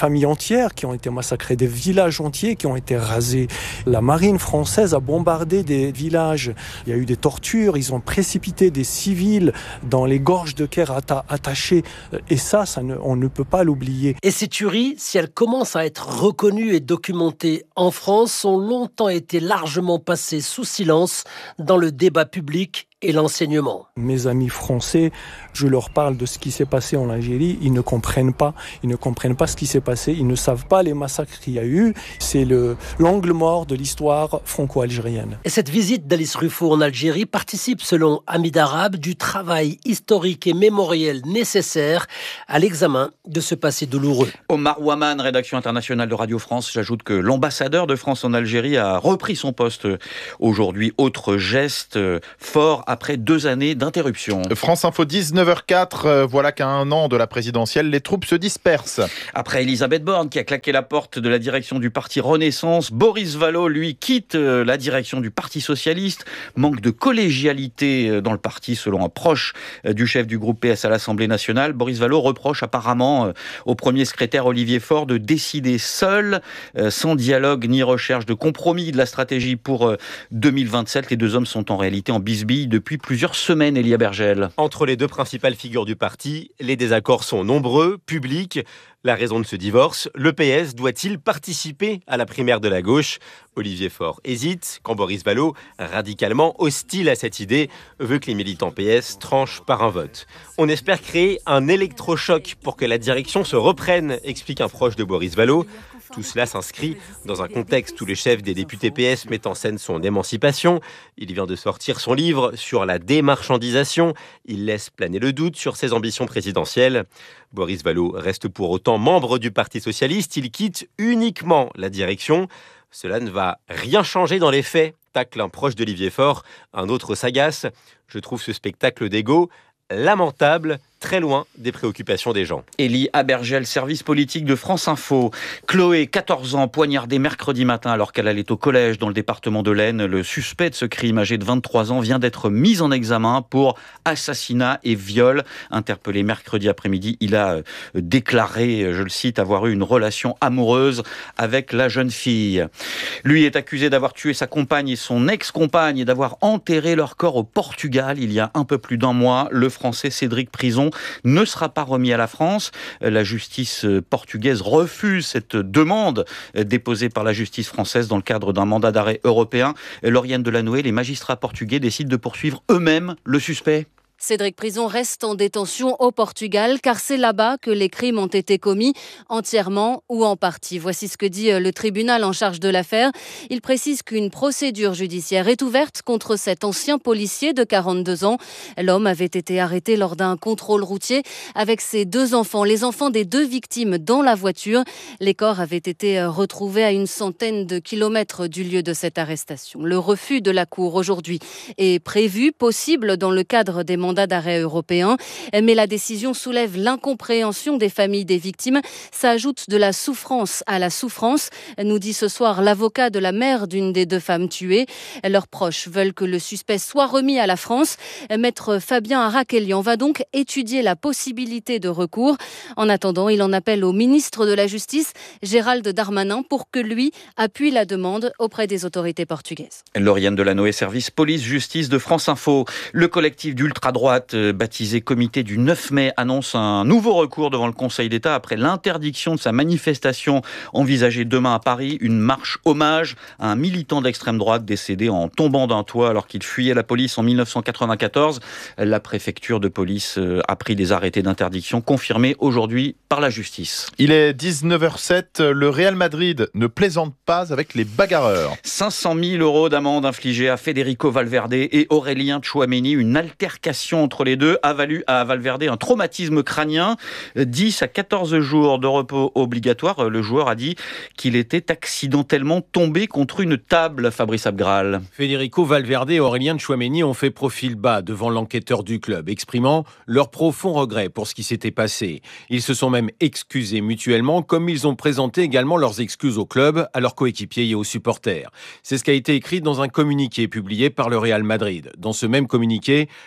entières qui ont été massacrées, des villages entiers qui ont été rasés. La marine française a bombardé des villages. Il y a eu des tortures, ils ont précipité des civils dans les gorges de Kher atta- attachés. Et ça, ça ne, on ne peut pas l'oublier. Et ces tueries, si elles commencent à être reconnues et documentées en France, ont longtemps été largement passées sous silence dans le débat public et l'enseignement. Mes amis français, je leur parle de ce qui s'est passé en Algérie, ils ne comprennent pas, ils ne comprennent pas ce qui s'est passé, ils ne savent pas les massacres qu'il y a eu. C'est le, l'angle mort de l'histoire franco-algérienne. Et cette visite d'Alice Ruffo en Algérie participe, selon Hamid Arabe, du travail historique et mémoriel nécessaire à l'examen de ce passé douloureux. Omar Ouaman, rédaction internationale de Radio France. J'ajoute que l'ambassadeur de France en Algérie a repris son poste aujourd'hui. Autre geste fort après deux années d'interruption. France Info, dix-neuf heures quatre, euh, voilà qu'à un an de la présidentielle, les troupes se dispersent. Après Elisabeth Borne qui a claqué la porte de la direction du parti Renaissance, Boris Vallaud, lui, quitte euh, la direction du Parti Socialiste. Manque de collégialité euh, dans le parti, selon un proche euh, du chef du groupe P S à l'Assemblée nationale. Boris Vallaud reproche apparemment euh, au premier secrétaire Olivier Faure de décider seul, euh, sans dialogue ni recherche de compromis de la stratégie pour euh, deux mille vingt-sept. Les deux hommes sont en réalité en bisbille depuis depuis plusieurs semaines, Elia Bergel. Entre les deux principales figures du parti, les désaccords sont nombreux, publics. La raison de ce divorce, le P S doit-il participer à la primaire de la gauche ? Olivier Faure hésite, quand Boris Vallaud, radicalement hostile à cette idée, veut que les militants P S tranchent par un vote. On espère créer un électrochoc pour que la direction se reprenne, explique un proche de Boris Vallaud. Tout cela s'inscrit dans un contexte où le chef des députés P S met en scène son émancipation. Il vient de sortir son livre sur la démarchandisation. Il laisse planer le doute sur ses ambitions présidentielles. Boris Vallaud reste pour autant membre du Parti socialiste. Il quitte uniquement la direction. Cela ne va rien changer dans les faits, tacle un proche d'Olivier Faure. Un autre s'agace. Je trouve ce spectacle d'égo lamentable, très loin des préoccupations des gens. Élie Abergel, service politique de France Info. Chloé, quatorze ans, poignardée mercredi matin alors qu'elle allait au collège dans le département de l'Aisne. Le suspect de ce crime, âgé de vingt-trois ans, vient d'être mis en examen pour assassinat et viol. Interpellé mercredi après-midi, il a déclaré, je le cite, avoir eu une relation amoureuse avec la jeune fille. Lui est accusé d'avoir tué sa compagne et son ex-compagne et d'avoir enterré leur corps au Portugal il y a un peu plus d'un mois. Le Français Cédric Prison ne sera pas remis à la France. La justice portugaise refuse cette demande déposée par la justice française dans le cadre d'un mandat d'arrêt européen. Lauriane Delanoë, les magistrats portugais décident de poursuivre eux-mêmes le suspect. Cédric Prison reste en détention au Portugal car c'est là-bas que les crimes ont été commis entièrement ou en partie. Voici ce que dit le tribunal en charge de l'affaire. Il précise qu'une procédure judiciaire est ouverte contre cet ancien policier de quarante-deux ans. L'homme avait été arrêté lors d'un contrôle routier avec ses deux enfants, les enfants des deux victimes dans la voiture. Les corps avaient été retrouvés à une centaine de kilomètres du lieu de cette arrestation. Le refus de la Cour aujourd'hui est prévu, possible dans le cadre des mandats d'arrêt européen, mais la décision soulève l'incompréhension des familles des victimes. Ça ajoute de la souffrance à la souffrance, nous dit ce soir l'avocat de la mère d'une des deux femmes tuées. Leurs proches veulent que le suspect soit remis à la France. Maître Fabien Araquelian va donc étudier la possibilité de recours. En attendant, il en appelle au ministre de la Justice, Gérald Darmanin, pour que lui appuie la demande auprès des autorités portugaises. Lauriane Delanoë, service police-justice de France Info. Le collectif d'ultra-droite baptisé Comité du neuf mai annonce un nouveau recours devant le Conseil d'État après l'interdiction de sa manifestation envisagée demain à Paris. Une marche hommage à un militant d'extrême droite décédé en tombant d'un toit alors qu'il fuyait la police en mille neuf cent quatre-vingt-quatorze. La préfecture de police a pris des arrêtés d'interdiction confirmés aujourd'hui par la justice. Il est dix-neuf heures sept, le Real Madrid ne plaisante pas avec les bagarreurs. cinq cent mille euros d'amende infligée à Federico Valverde et Aurélien Tchouaméni. Une altercation entre les deux a valu à Valverde un traumatisme crânien, dix à quatorze jours de repos obligatoire. Le joueur a dit qu'il était accidentellement tombé contre une table, Fabrice Abgral. Federico Valverde et Aurélien Tchouaméni ont fait profil bas devant l'enquêteur du club, exprimant leur profond regret pour ce qui s'était passé. Ils se sont même excusés mutuellement, comme ils ont présenté également leurs excuses au club, à leurs coéquipiers et aux supporters. C'est ce qui a été écrit dans un communiqué publié par le Real Madrid. Dans ce même communiqué, le club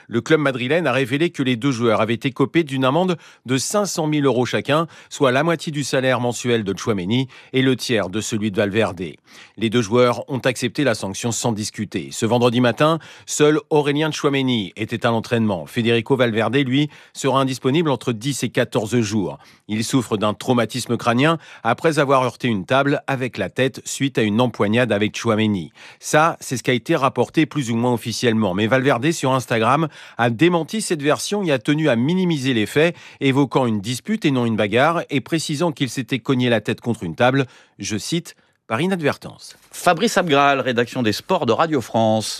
madrilène a révélé que les deux joueurs avaient été écopés d'une amende de cinq cent mille euros chacun, soit la moitié du salaire mensuel de Tchouaméni et le tiers de celui de Valverde. Les deux joueurs ont accepté la sanction sans discuter. Ce vendredi matin, seul Aurélien Tchouaméni était à l'entraînement. Federico Valverde, lui, sera indisponible entre dix et quatorze jours. Il souffre d'un traumatisme crânien après avoir heurté une table avec la tête suite à une empoignade avec Tchouaméni. Ça, c'est ce qui a été rapporté plus ou moins officiellement. Mais Valverde, sur Instagram, a démenti cette version et a tenu à minimiser les faits, évoquant une dispute et non une bagarre, et précisant qu'il s'était cogné la tête contre une table, je cite, par inadvertance. Fabrice Abgral, rédaction des sports de Radio France.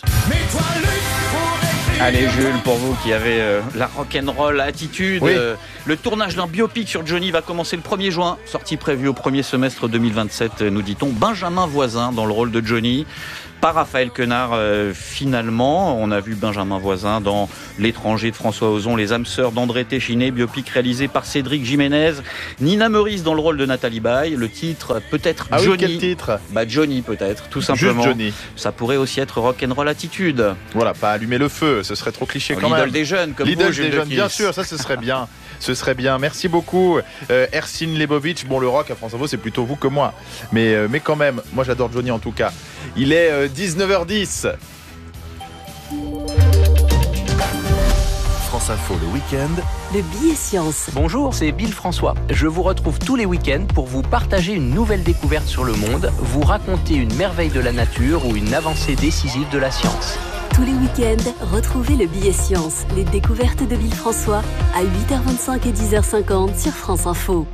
Allez Jules, pour vous qui avez euh, la rock'n'roll attitude, oui. euh, le tournage d'un biopic sur Johnny va commencer le premier juin, sortie prévue au premier semestre deux mille vingt-sept, nous dit-on. Benjamin Voisin dans le rôle de Johnny, pas Raphaël Quenard euh, finalement. On a vu Benjamin Voisin dans L'étranger de François Ozon, Les âmes sœurs d'André Téchiné, biopic réalisé par Cédric Jiménez. Nina Meurice dans le rôle de Nathalie Baye. Le titre peut-être ah Johnny. Oui, quel titre ? Bah Johnny peut-être, tout simplement. Juste Johnny. Ça pourrait aussi être rock'n'roll attitude. Voilà, pas allumer le feu, ce serait trop cliché oh, quand l'idole même. des jeunes comme l'idole vous, Jules des jeunes, bien sûr, ça ce serait bien. Ce serait bien. Merci beaucoup, euh, Ersin Lebovic. Bon, le rock à France Info, c'est plutôt vous que moi. Mais, euh, mais quand même, moi j'adore Johnny en tout cas. Il est euh, dix-neuf heures dix. France Info le week-end. Le billet science. Bonjour, c'est Bill François. Je vous retrouve tous les week-ends pour vous partager une nouvelle découverte sur le monde, vous raconter une merveille de la nature ou une avancée décisive de la science. Tous les week-ends, retrouvez le billet science, les découvertes de Bill François à huit heures vingt-cinq et dix heures cinquante sur France Info.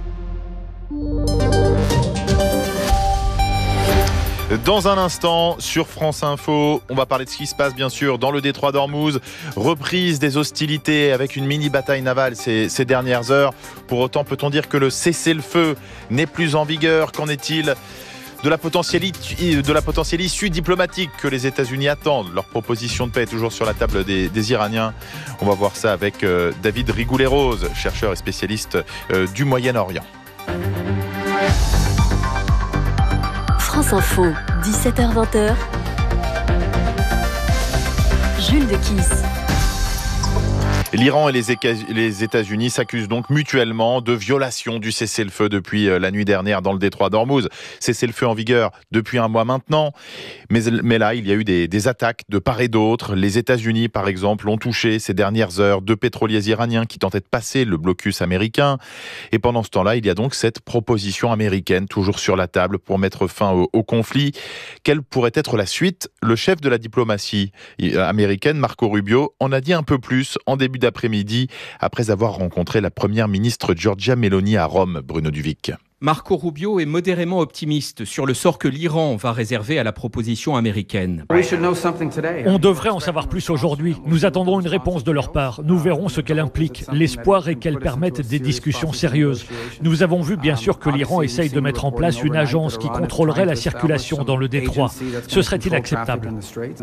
Dans un instant, sur France Info, on va parler de ce qui se passe bien sûr dans le détroit d'Ormuz. Reprise des hostilités avec une mini-bataille navale ces, ces dernières heures. Pour autant, peut-on dire que le cessez-le-feu n'est plus en vigueur ? Qu'en est-il de la potentielle, de la potentielle issue diplomatique que les États-Unis attendent? Leur proposition de paix est toujours sur la table des, des Iraniens. On va voir ça avec euh, David Rigoulet-Rose, chercheur et spécialiste euh, du Moyen-Orient. France Info, dix-sept heures vingt. Jules de Kiss. L'Iran et les États-Unis s'accusent donc mutuellement de violation du cessez-le-feu depuis la nuit dernière dans le détroit d'Ormuz. Cessez-le-feu en vigueur depuis un mois maintenant. Mais, mais là, il y a eu des, des attaques de part et d'autre. Les États-Unis, par exemple, ont touché ces dernières heures deux pétroliers iraniens qui tentaient de passer le blocus américain. Et pendant ce temps-là, il y a donc cette proposition américaine toujours sur la table pour mettre fin au, au conflit. Quelle pourrait être la suite ? Le chef de la diplomatie américaine, Marco Rubio, en a dit un peu plus en début d'après-midi, après avoir rencontré la première ministre Giorgia Meloni à Rome, Bruno Duvic. Marco Rubio est modérément optimiste sur le sort que l'Iran va réserver à la proposition américaine. On devrait en savoir plus aujourd'hui. Nous attendons une réponse de leur part. Nous verrons ce qu'elle implique. L'espoir est qu'elle permette des discussions sérieuses. Nous avons vu bien sûr que l'Iran essaye de mettre en place une agence qui contrôlerait la circulation dans le détroit. Ce serait inacceptable.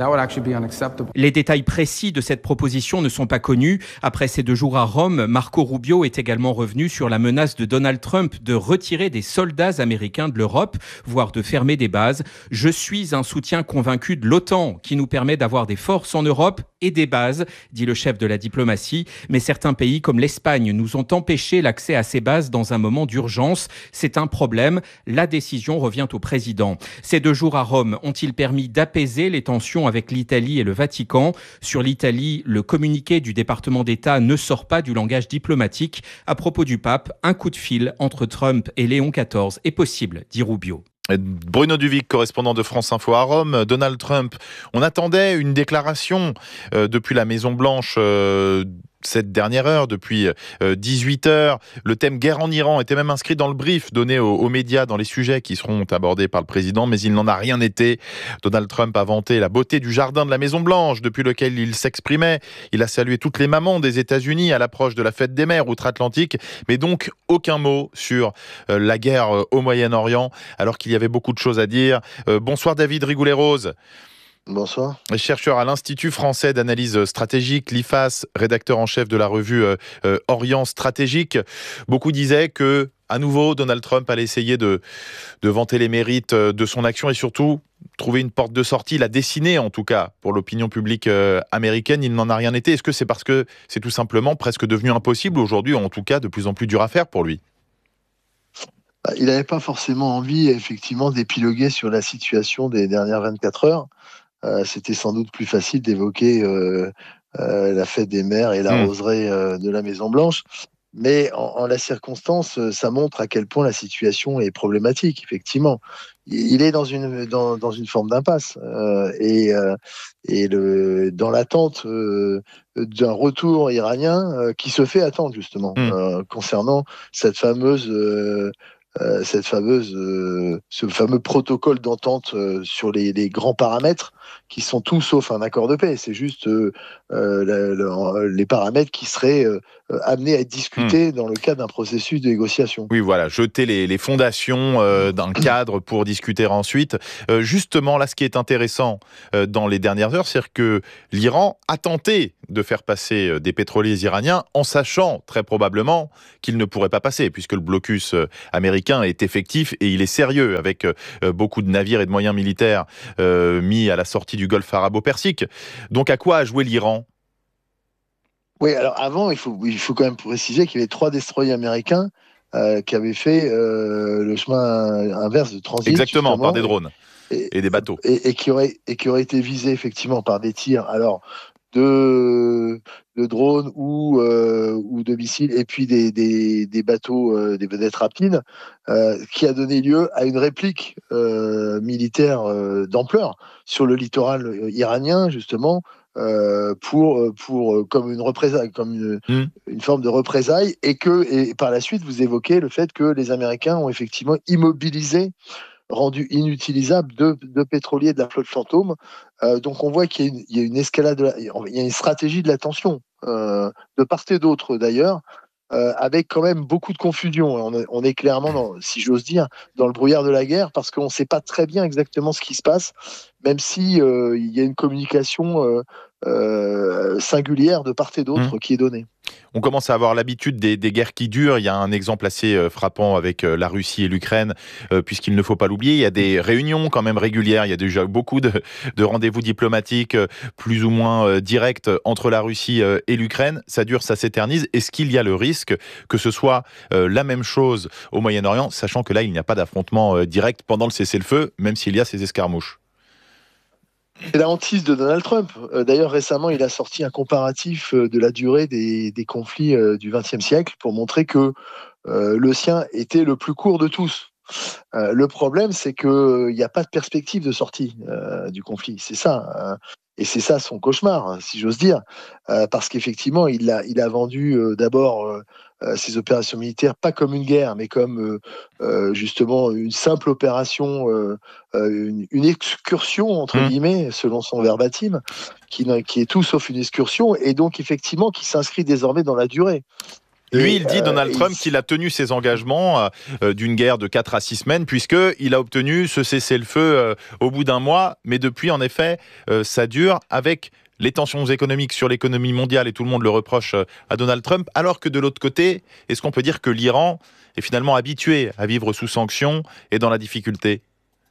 Les détails précis de cette proposition ne sont pas connus. Après ces deux jours à Rome, Marco Rubio est également revenu sur la menace de Donald Trump de retirer des soldats américains de l'Europe, voire de fermer des bases. Je suis un soutien convaincu de l'OTAN qui nous permet d'avoir des forces en Europe et des bases, dit le chef de la diplomatie. Mais certains pays comme l'Espagne nous ont empêché l'accès à ces bases dans un moment d'urgence. C'est un problème. La décision revient au président. Ces deux jours à Rome ont-ils permis d'apaiser les tensions avec l'Italie et le Vatican ? Sur l'Italie, le communiqué du département d'État ne sort pas du langage diplomatique. À propos du pape, un coup de fil entre Trump et Léon quatorze est possible, dit Rubio. Bruno Duvic, correspondant de France Info à Rome. Donald Trump, on attendait une déclaration euh, depuis la Maison-Blanche euh, cette dernière heure, depuis euh, dix-huit heures. Le thème guerre en Iran était même inscrit dans le brief donné aux, aux médias dans les sujets qui seront abordés par le président, mais il n'en a rien été. Donald Trump a vanté la beauté du jardin de la Maison-Blanche depuis lequel il s'exprimait. Il a salué toutes les mamans des États-Unis à l'approche de la fête des mères outre-Atlantique, mais donc aucun mot sur euh, la guerre euh, au Moyen-Orient, alors qu'il y avait beaucoup de choses à dire. Euh, bonsoir David Rigoulet-Rose. Bonsoir. Chercheur à l'Institut français d'analyse stratégique, l'I F A S, rédacteur en chef de la revue euh, euh, Orient Stratégique. Beaucoup disaient que À nouveau, Donald Trump allait essayer de, de vanter les mérites de son action et surtout trouver une porte de sortie. Il a dessiné, en tout cas, pour l'opinion publique euh, américaine. Il n'en a rien été. Est-ce que c'est parce que c'est tout simplement presque devenu impossible aujourd'hui, ou en tout cas de plus en plus dur à faire pour lui ? Il n'avait pas forcément envie, effectivement, d'épiloguer sur la situation des dernières vingt-quatre heures. Euh, c'était sans doute plus facile d'évoquer euh, euh, la fête des mères et la mmh. roseraie euh, de la Maison-Blanche. Mais en, en la circonstance, ça montre à quel point la situation est problématique, effectivement. Il est dans une, dans, dans une forme d'impasse. Euh, et euh, et le, dans l'attente euh, d'un retour iranien euh, qui se fait attendre, justement, mmh. euh, concernant cette fameuse... Euh, Euh, cette fameuse, euh, ce fameux protocole d'entente euh, sur les, les grands paramètres qui sont tout sauf un accord de paix. C'est juste euh, euh, le, le, les paramètres qui seraient euh, amenés à être discutés mmh. dans le cadre d'un processus de négociation. Oui, voilà, jeter les, les fondations euh, d'un cadre pour discuter ensuite. Euh, justement, là, ce qui est intéressant euh, dans les dernières heures, c'est que l'Iran a tenté de faire passer des pétroliers iraniens en sachant très probablement qu'ils ne pourraient pas passer, puisque le blocus américain est effectif et il est sérieux, avec euh, beaucoup de navires et de moyens militaires euh, mis à la sortie du golfe arabo-persique. Donc à quoi a joué l'Iran ? Oui, alors avant, il faut, il faut quand même préciser qu'il y avait trois destroyers américains euh, qui avaient fait euh, le chemin inverse de transit. Exactement, par des drones et, et des bateaux. Et, et, qui auraient, et qui auraient été visés effectivement par des tirs. Alors, de, de drones ou, euh, ou de missiles, et puis des, des, des bateaux, euh, des vedettes rapides, euh, qui a donné lieu à une réplique euh, militaire euh, d'ampleur sur le littoral iranien, justement, euh, pour, pour, comme une représaille, comme une, mmh. une forme de représailles, et que, et par la suite, vous évoquez le fait que les Américains ont effectivement immobilisé, rendu inutilisable deux, deux pétroliers de la flotte Fantôme. Euh, donc on voit qu'il y a une, il y a une escalade, de la, il y a une stratégie de la tension, euh, de part et d'autre d'ailleurs, euh, avec quand même beaucoup de confusion. On est, on est clairement, dans, si j'ose dire, dans le brouillard de la guerre, parce qu'on ne sait pas très bien exactement ce qui se passe, même si euh, il y a une communication euh, euh, singulière de part et d'autre mmh. qui est donnée. On commence à avoir l'habitude des, des guerres qui durent. Il y a un exemple assez euh, frappant avec euh, la Russie et l'Ukraine, euh, puisqu'il ne faut pas l'oublier. Il y a des réunions quand même régulières. Il y a déjà beaucoup de, de rendez-vous diplomatiques euh, plus ou moins euh, directs entre la Russie euh, et l'Ukraine. Ça dure, ça s'éternise. Est-ce qu'il y a le risque que ce soit euh, la même chose au Moyen-Orient, sachant que là, il n'y a pas d'affrontement euh, direct pendant le cessez-le-feu, même s'il y a ces escarmouches ? C'est la hantise de Donald Trump. D'ailleurs, récemment, il a sorti un comparatif de la durée des, des conflits du vingtième siècle pour montrer que euh, le sien était le plus court de tous. Euh, le problème, c'est qu'il n'y a pas de perspective de sortie euh, du conflit. C'est ça. Hein. Et c'est ça son cauchemar, si j'ose dire. Euh, parce qu'effectivement, il a, il a vendu euh, d'abord euh, ses opérations militaires, pas comme une guerre, mais comme euh, euh, justement une simple opération, euh, une, une excursion, entre mmh. guillemets, selon son verbatim, qui, qui est tout sauf une excursion, et donc effectivement qui s'inscrit désormais dans la durée. Lui, il dit, Donald Trump, qu'il a tenu ses engagements euh, d'une guerre de quatre à six semaines, puisqu'il a obtenu ce cessez-le-feu euh, au bout d'un mois. Mais depuis, en effet, euh, ça dure avec les tensions économiques sur l'économie mondiale, et tout le monde le reproche à Donald Trump. Alors que de l'autre côté, est-ce qu'on peut dire que l'Iran est finalement habitué à vivre sous sanctions et dans la difficulté ?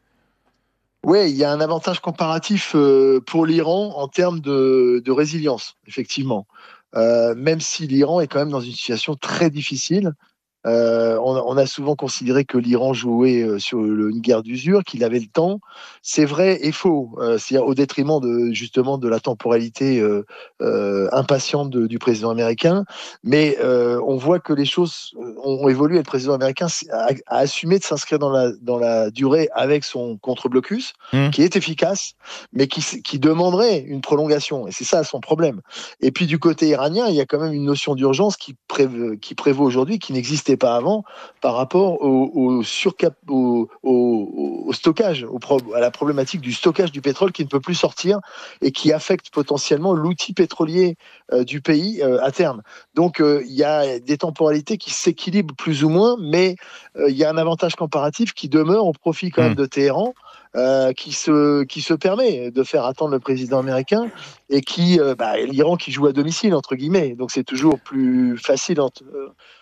Oui, il y a un avantage comparatif euh, pour l'Iran en termes de, de résilience, effectivement. Euh, même si l'Iran est quand même dans une situation très difficile. Euh, on, on a souvent considéré que l'Iran jouait euh, sur le, une guerre d'usure, qu'il avait le temps. C'est vrai et faux. Euh, c'est-à-dire au détriment de, justement de la temporalité euh, euh, impatiente de, du président américain. Mais euh, on voit que les choses ont, ont évolué. Le président américain a, a assumé de s'inscrire dans la, dans la durée avec son contre-blocus, mmh. qui est efficace, mais qui, qui demanderait une prolongation. Et c'est ça son problème. Et puis du côté iranien, il y a quand même une notion d'urgence qui, prév- qui prévaut aujourd'hui, qui n'existait pas avant, par rapport au, au, surcap, au, au, au stockage, au pro, à la problématique du stockage du pétrole qui ne peut plus sortir et qui affecte potentiellement l'outil pétrolier euh, du pays euh, à terme. Donc euh, il y a des temporalités qui s'équilibrent plus ou moins, mais euh, il y a un avantage comparatif qui demeure au profit quand même de Téhéran, Euh, qui, se, qui se permet de faire attendre le président américain, et qui, euh, bah, l'Iran qui joue à domicile, entre guillemets, donc c'est toujours plus facile entre, euh,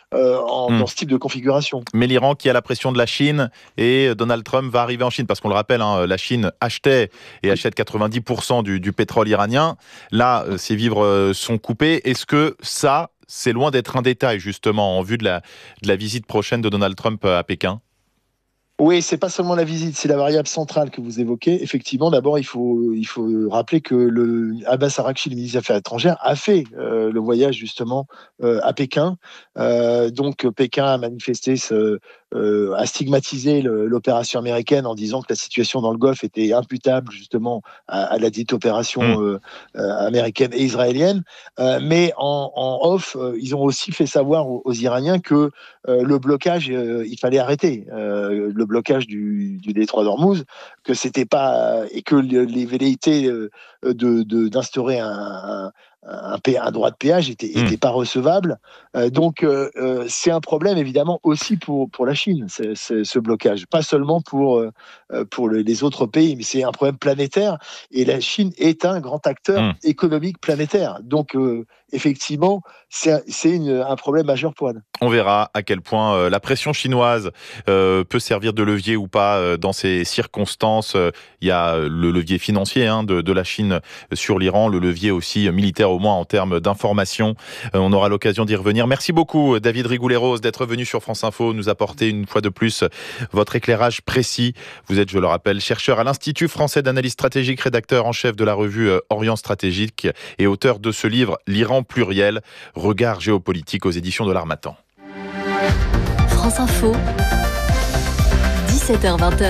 euh, en, mmh. dans ce type de configuration. Mais l'Iran qui a la pression de la Chine et Donald Trump va arriver en Chine, parce qu'on le rappelle, hein, la Chine achetait et achète quatre-vingt-dix pour cent du, du pétrole iranien. Là, ses vivres sont coupés. Est-ce que ça, c'est loin d'être un détail, justement, en vue de la, de la visite prochaine de Donald Trump à Pékin ? Oui, c'est pas seulement la visite, c'est la variable centrale que vous évoquez. Effectivement, d'abord, il faut, il faut rappeler que le Abbas Araghchi, le ministre des Affaires étrangères, a fait euh, le voyage justement euh, à Pékin. Euh, donc, Pékin a manifesté, ce, euh, a stigmatisé le, l'opération américaine en disant que la situation dans le Golfe était imputable justement à, à la dite opération mmh. euh, euh, américaine et israélienne. Euh, mais en, en off, euh, ils ont aussi fait savoir aux, aux Iraniens que euh, le blocage, euh, il fallait arrêter. Euh, le blocage du, du détroit d'Ormuz, que c'était pas et que les velléités de, de d'instaurer un, un, un, un droit de péage était, mmh. était pas recevable. Euh, donc euh, c'est un problème évidemment aussi pour pour la Chine, c'est, c'est, ce blocage, pas seulement pour euh, pour le, les autres pays, mais c'est un problème planétaire. Et la Chine est un grand acteur mmh. économique planétaire. Donc euh, effectivement, c'est, c'est une, un problème majeur pour elle. On verra à quel point euh, la pression chinoise euh, peut servir de levier ou pas euh, dans ces circonstances. Euh, il y a le levier financier hein, de, de la Chine sur l'Iran, le levier aussi militaire au moins en termes d'information. Euh, on aura l'occasion d'y revenir. Merci beaucoup David Rigoulet-Rose d'être venu sur France Info, nous apporter une fois de plus votre éclairage précis. Vous êtes, je le rappelle, chercheur à l'Institut français d'analyse stratégique, rédacteur en chef de la revue Orient Stratégique et auteur de ce livre L'Iran pluriel, regard géopolitique aux éditions de l'Harmattan. France Info, dix-sept heures vingt.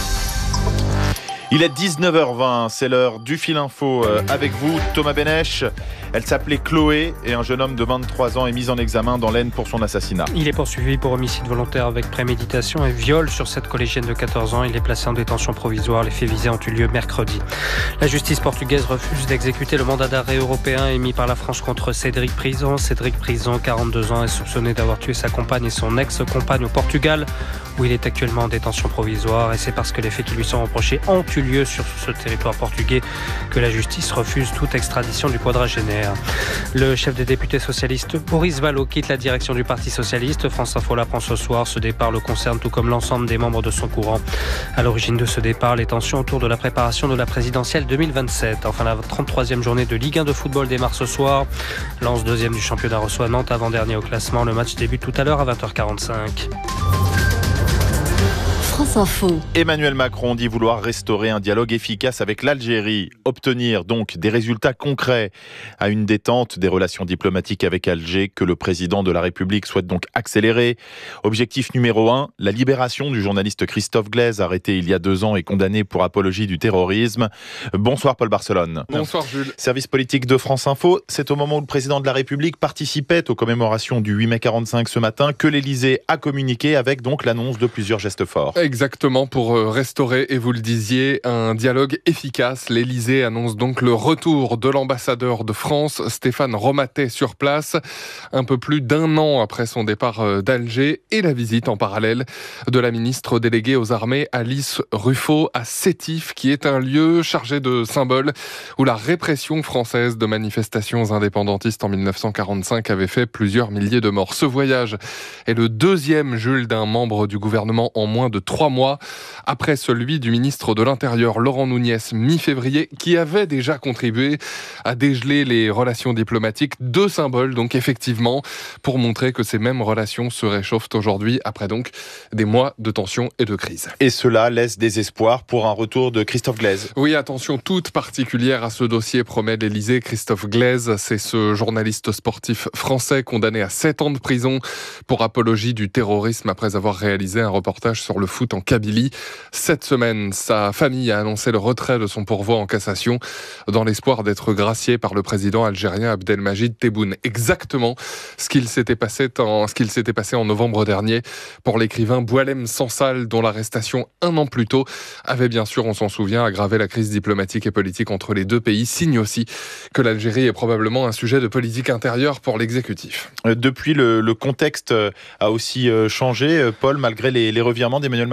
Il est dix-neuf heures vingt, c'est l'heure du Fil Info avec vous, Thomas Benech. Elle s'appelait Chloé et un jeune homme de vingt-trois ans est mis en examen dans l'Aisne pour son assassinat. Il est poursuivi pour homicide volontaire avec préméditation et viol sur cette collégienne de quatorze ans. Il est placé en détention provisoire. Les faits visés ont eu lieu mercredi. La justice portugaise refuse d'exécuter le mandat d'arrêt européen émis par la France contre Cédric Prison. Cédric Prison, quarante-deux ans, est soupçonné d'avoir tué sa compagne et son ex-compagne au Portugal, où il est actuellement en détention provisoire. Et c'est parce que les faits qui lui sont reprochés ont eu lieu sur ce territoire portugais que la justice refuse toute extradition du quadragénaire. Le chef des députés socialistes, Boris Vallaud, quitte la direction du Parti socialiste. France Info l'apprend ce soir. Ce départ le concerne tout comme l'ensemble des membres de son courant. À l'origine de ce départ, les tensions autour de la préparation de la présidentielle deux mille vingt-sept. Enfin, la trente-troisième journée de Ligue un de football démarre ce soir. Lens, deuxième du championnat, reçoit Nantes, avant-dernier au classement. Le match débute tout à l'heure à vingt heures quarante-cinq. France Info. Emmanuel Macron dit vouloir restaurer un dialogue efficace avec l'Algérie, obtenir donc des résultats concrets à une détente des relations diplomatiques avec Alger que le président de la République souhaite donc accélérer. Objectif numéro un, la libération du journaliste Christophe Glaise, arrêté il y a deux ans et condamné pour apologie du terrorisme. Bonsoir Paul Barcelone. Bonsoir Jules. Service politique de France Info, c'est au moment où le président de la République participait aux commémorations du huit mai quarante-cinq ce matin que l'Élysée a communiqué avec donc l'annonce de plusieurs gestes forts. Exactement, pour restaurer, et vous le disiez, un dialogue efficace. L'Élysée annonce donc le retour de l'ambassadeur de France, Stéphane Romatet, sur place, un peu plus d'un an après son départ d'Alger, et la visite en parallèle de la ministre déléguée aux armées, Alice Ruffo, à Sétif, qui est un lieu chargé de symboles où la répression française de manifestations indépendantistes en dix-neuf cent quarante-cinq avait fait plusieurs milliers de morts. Ce voyage est le deuxième, Jules, d'un membre du gouvernement en moins de trois mois, après celui du ministre de l'Intérieur, Laurent Nunez, mi-février, qui avait déjà contribué à dégeler les relations diplomatiques. Deux symboles, donc effectivement, pour montrer que ces mêmes relations se réchauffent aujourd'hui, après donc des mois de tension et de crise. Et cela laisse des espoirs pour un retour de Christophe Glaise. Oui, attention toute particulière à ce dossier, promet l'Élysée. Christophe Glaise, c'est ce journaliste sportif français condamné à sept ans de prison pour apologie du terrorisme après avoir réalisé un reportage sur le foot en Kabylie. Cette semaine, sa famille a annoncé le retrait de son pourvoi en cassation dans l'espoir d'être gracié par le président algérien Abdelmajid Tebboune. Exactement ce qu'il s'était passé en, ce qu'il s'était passé en novembre dernier pour l'écrivain Boualem Sansal, dont l'arrestation un an plus tôt avait bien sûr, on s'en souvient, aggravé la crise diplomatique et politique entre les deux pays. Signe aussi que l'Algérie est probablement un sujet de politique intérieure pour l'exécutif. Depuis, le, le contexte a aussi changé, Paul, malgré les, les revirements d'Emmanuel Macron.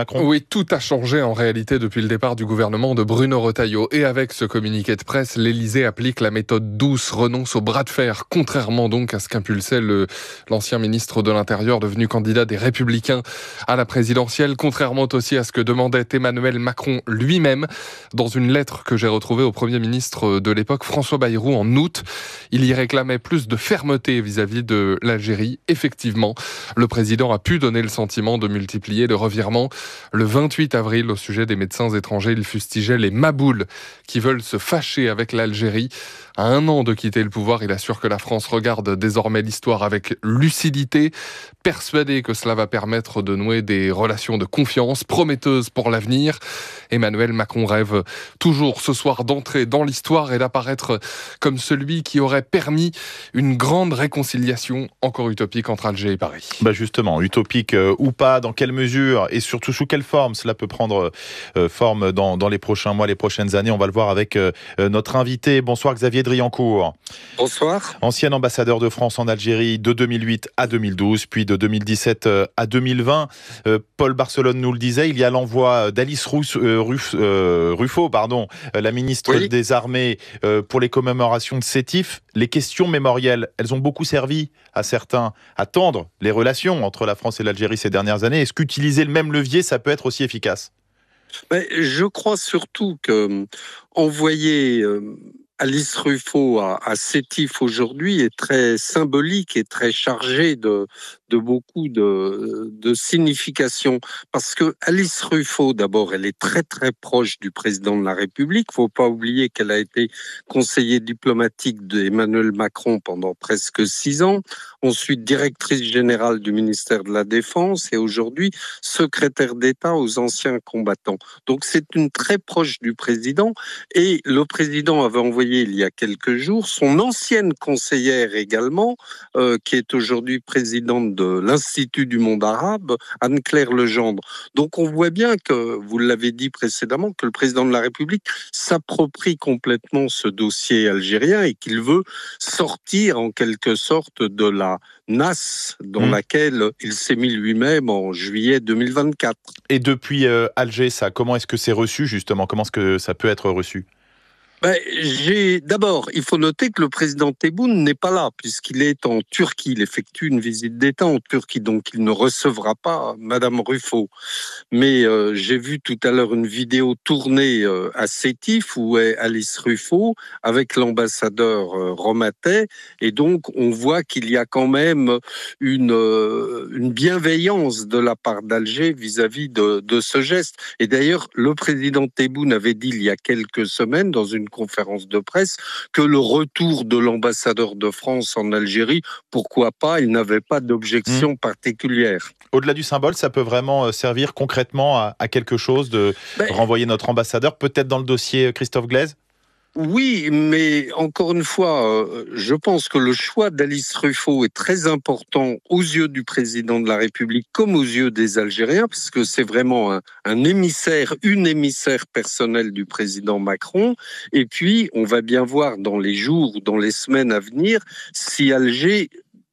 Macron ? Oui, tout a changé en réalité depuis le départ du gouvernement de Bruno Retailleau. Et avec ce communiqué de presse, l'Élysée applique la méthode douce, renonce au bras de fer, contrairement donc à ce qu'impulsait le, l'ancien ministre de l'Intérieur devenu candidat des Républicains à la présidentielle, contrairement aussi à ce que demandait Emmanuel Macron lui-même dans une lettre que j'ai retrouvée au Premier ministre de l'époque, François Bayrou, en août. Il y réclamait plus de fermeté vis-à-vis de l'Algérie. Effectivement, le président a pu donner le sentiment de multiplier le revirement. Le vingt-huit avril, au sujet des médecins étrangers, il fustigeait les maboules qui veulent se fâcher avec l'Algérie. À un an de quitter le pouvoir, il assure que la France regarde désormais l'histoire avec lucidité, persuadé que cela va permettre de nouer des relations de confiance prometteuses pour l'avenir. Emmanuel Macron rêve toujours ce soir d'entrer dans l'histoire et d'apparaître comme celui qui aurait permis une grande réconciliation, encore utopique, entre Alger et Paris. Bah justement, utopique euh, ou pas, dans quelle mesure et surtout sous quelle forme cela peut prendre euh, forme dans, dans les prochains mois, les prochaines années. On va le voir avec euh, notre invité. Bonsoir Xavier Driancourt. Bonsoir. Ancien ambassadeur de France en Algérie de deux mille huit à deux mille douze, puis de deux mille dix-sept à deux mille vingt. Euh, Paul Barcelone nous le disait, il y a l'envoi d'Alice Ruff, euh, Ruff, euh, Ruffo, pardon, la ministre oui. des Armées, euh, pour les commémorations de Sétif. Les questions mémorielles, elles ont beaucoup servi à certains à tendre les relations entre la France et l'Algérie ces dernières années. Est-ce qu'utiliser le même levier, ça peut être aussi efficace ? Ben, je crois surtout que envoyer euh, Alice Ruffo à, à Sétif aujourd'hui est très symbolique et très chargé de, de beaucoup de, de signification. Parce que Alice Ruffo, d'abord, elle est très très proche du président de la République. Il ne faut pas oublier qu'elle a été conseillère diplomatique d'Emmanuel Macron pendant presque six ans. Ensuite, directrice générale du ministère de la Défense et aujourd'hui secrétaire d'État aux anciens combattants. Donc c'est une très proche du président et le président avait envoyé il y a quelques jours son ancienne conseillère également, euh, qui est aujourd'hui présidente de l'Institut du monde arabe, Anne-Claire Legendre. Donc on voit bien que, vous l'avez dit précédemment, que le président de la République s'approprie complètement ce dossier algérien et qu'il veut sortir en quelque sorte de la nasse dans mmh. laquelle il s'est mis lui-même en juillet deux mille vingt-quatre. Et depuis euh, Alger, ça, comment est-ce que c'est reçu justement ? Comment est-ce que ça peut être reçu ? Ben, j'ai... D'abord, il faut noter que le président Tebboune n'est pas là, puisqu'il est en Turquie. Il effectue une visite d'État en Turquie, donc il ne recevra pas Madame Ruffo. Mais euh, j'ai vu tout à l'heure une vidéo tournée euh, à Sétif, où est Alice Ruffo, avec l'ambassadeur euh, Romatet, et donc on voit qu'il y a quand même une, euh, une bienveillance de la part d'Alger vis-à-vis de, de ce geste. Et d'ailleurs, le président Tebboune avait dit il y a quelques semaines, dans une conférence de presse, que le retour de l'ambassadeur de France en Algérie, pourquoi pas, il n'avait pas d'objection mmh. particulière. Au-delà du symbole, ça peut vraiment servir concrètement à, à quelque chose de ben, renvoyer notre ambassadeur, peut-être dans le dossier Christophe Glaise ? Oui, mais encore une fois, euh, je pense que le choix d'Alice Ruffo est très important aux yeux du président de la République comme aux yeux des Algériens, parce que c'est vraiment un, un émissaire, une émissaire personnelle du président Macron. Et puis, on va bien voir dans les jours ou dans les semaines à venir si Alger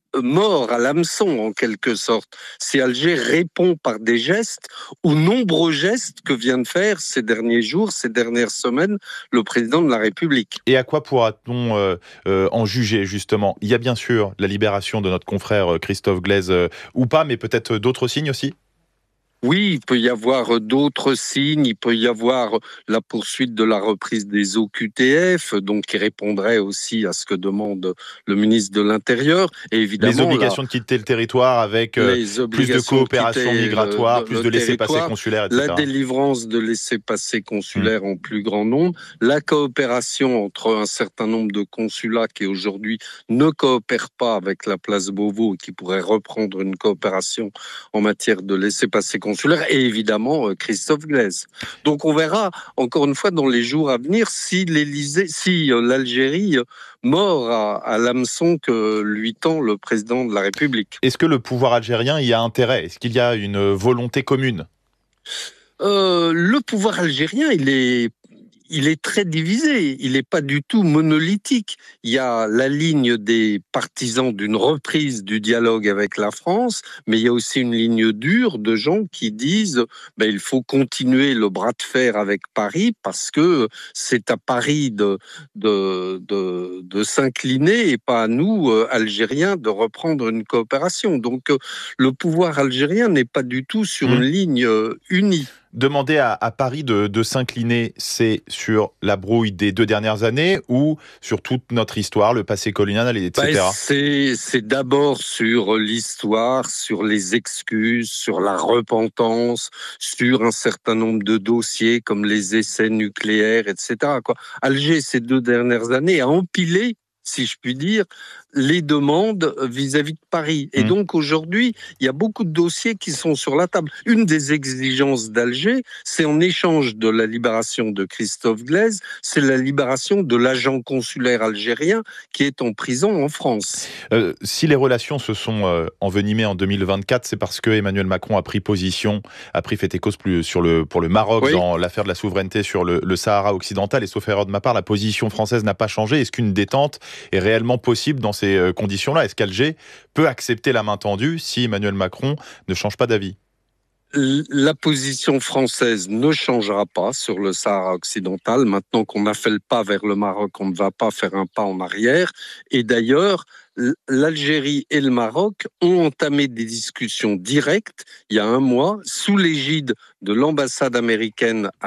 mord à l'hameçon en quelque sorte, si Alger répond par des gestes, aux nombreux gestes que vient de faire ces derniers jours, ces dernières semaines, le président de la République. Et à quoi pourra-t-on euh, euh, en juger justement ? Il y a bien sûr la libération de notre confrère Christophe Glaise euh, ou pas, mais peut-être d'autres signes aussi ? Oui, il peut y avoir d'autres signes, il peut y avoir la poursuite de la reprise des O Q T F, donc qui répondrait aussi à ce que demande le ministre de l'Intérieur. Et évidemment, les obligations la, de quitter le territoire avec euh, plus de coopération migratoire, le, plus de laissez-passer consulaires, et cetera. La délivrance de laissez-passer consulaires mmh. en plus grand nombre, la coopération entre un certain nombre de consulats qui aujourd'hui ne coopèrent pas avec la place Beauvau et qui pourraient reprendre une coopération en matière de laissez-passer consulaires, et évidemment Christophe Glaise. Donc on verra encore une fois dans les jours à venir si l'Élysée, si l'Algérie mord à, à l'hameçon que lui tend le président de la République. Est-ce que le pouvoir algérien y a intérêt ? Est-ce qu'il y a une volonté commune ? euh, Le pouvoir algérien, il est il est très divisé, il n'est pas du tout monolithique. Il y a la ligne des partisans d'une reprise du dialogue avec la France, mais il y a aussi une ligne dure de gens qui disent ben, il faut continuer le bras de fer avec Paris parce que c'est à Paris de, de, de, de s'incliner et pas à nous, euh, Algériens, de reprendre une coopération. Donc euh, le pouvoir algérien n'est pas du tout sur mmh. une ligne euh, unie. Demander à, à Paris de, de s'incliner, c'est sur la brouille des deux dernières années ou sur toute notre histoire, le passé colonial, et cetera. Bah, c'est, c'est d'abord sur l'histoire, sur les excuses, sur la repentance, sur un certain nombre de dossiers comme les essais nucléaires, et cetera, quoi. Alger, ces deux dernières années, a empilé, si je puis dire, les demandes vis-à-vis de Paris. Et mmh. donc aujourd'hui, il y a beaucoup de dossiers qui sont sur la table. Une des exigences d'Alger, c'est en échange de la libération de Christophe Glaise, c'est la libération de l'agent consulaire algérien qui est en prison en France. Euh, si les relations se sont euh, envenimées en deux mille vingt-quatre, c'est parce que Emmanuel Macron a pris position, a pris fait et cause plus sur le, pour le Maroc oui. dans l'affaire de la souveraineté sur le, le Sahara occidental. Et sauf erreur de ma part, la position française n'a pas changé. Est-ce qu'une détente est réellement possible dans ces conditions-là? Est-ce qu'Alger peut accepter la main tendue si Emmanuel Macron ne change pas d'avis? La position française ne changera pas sur le Sahara occidental. Maintenant qu'on a fait le pas vers le Maroc, on ne va pas faire un pas en arrière. Et d'ailleurs, l'Algérie et le Maroc ont entamé des discussions directes il y a un mois sous l'égide de l'ambassade américaine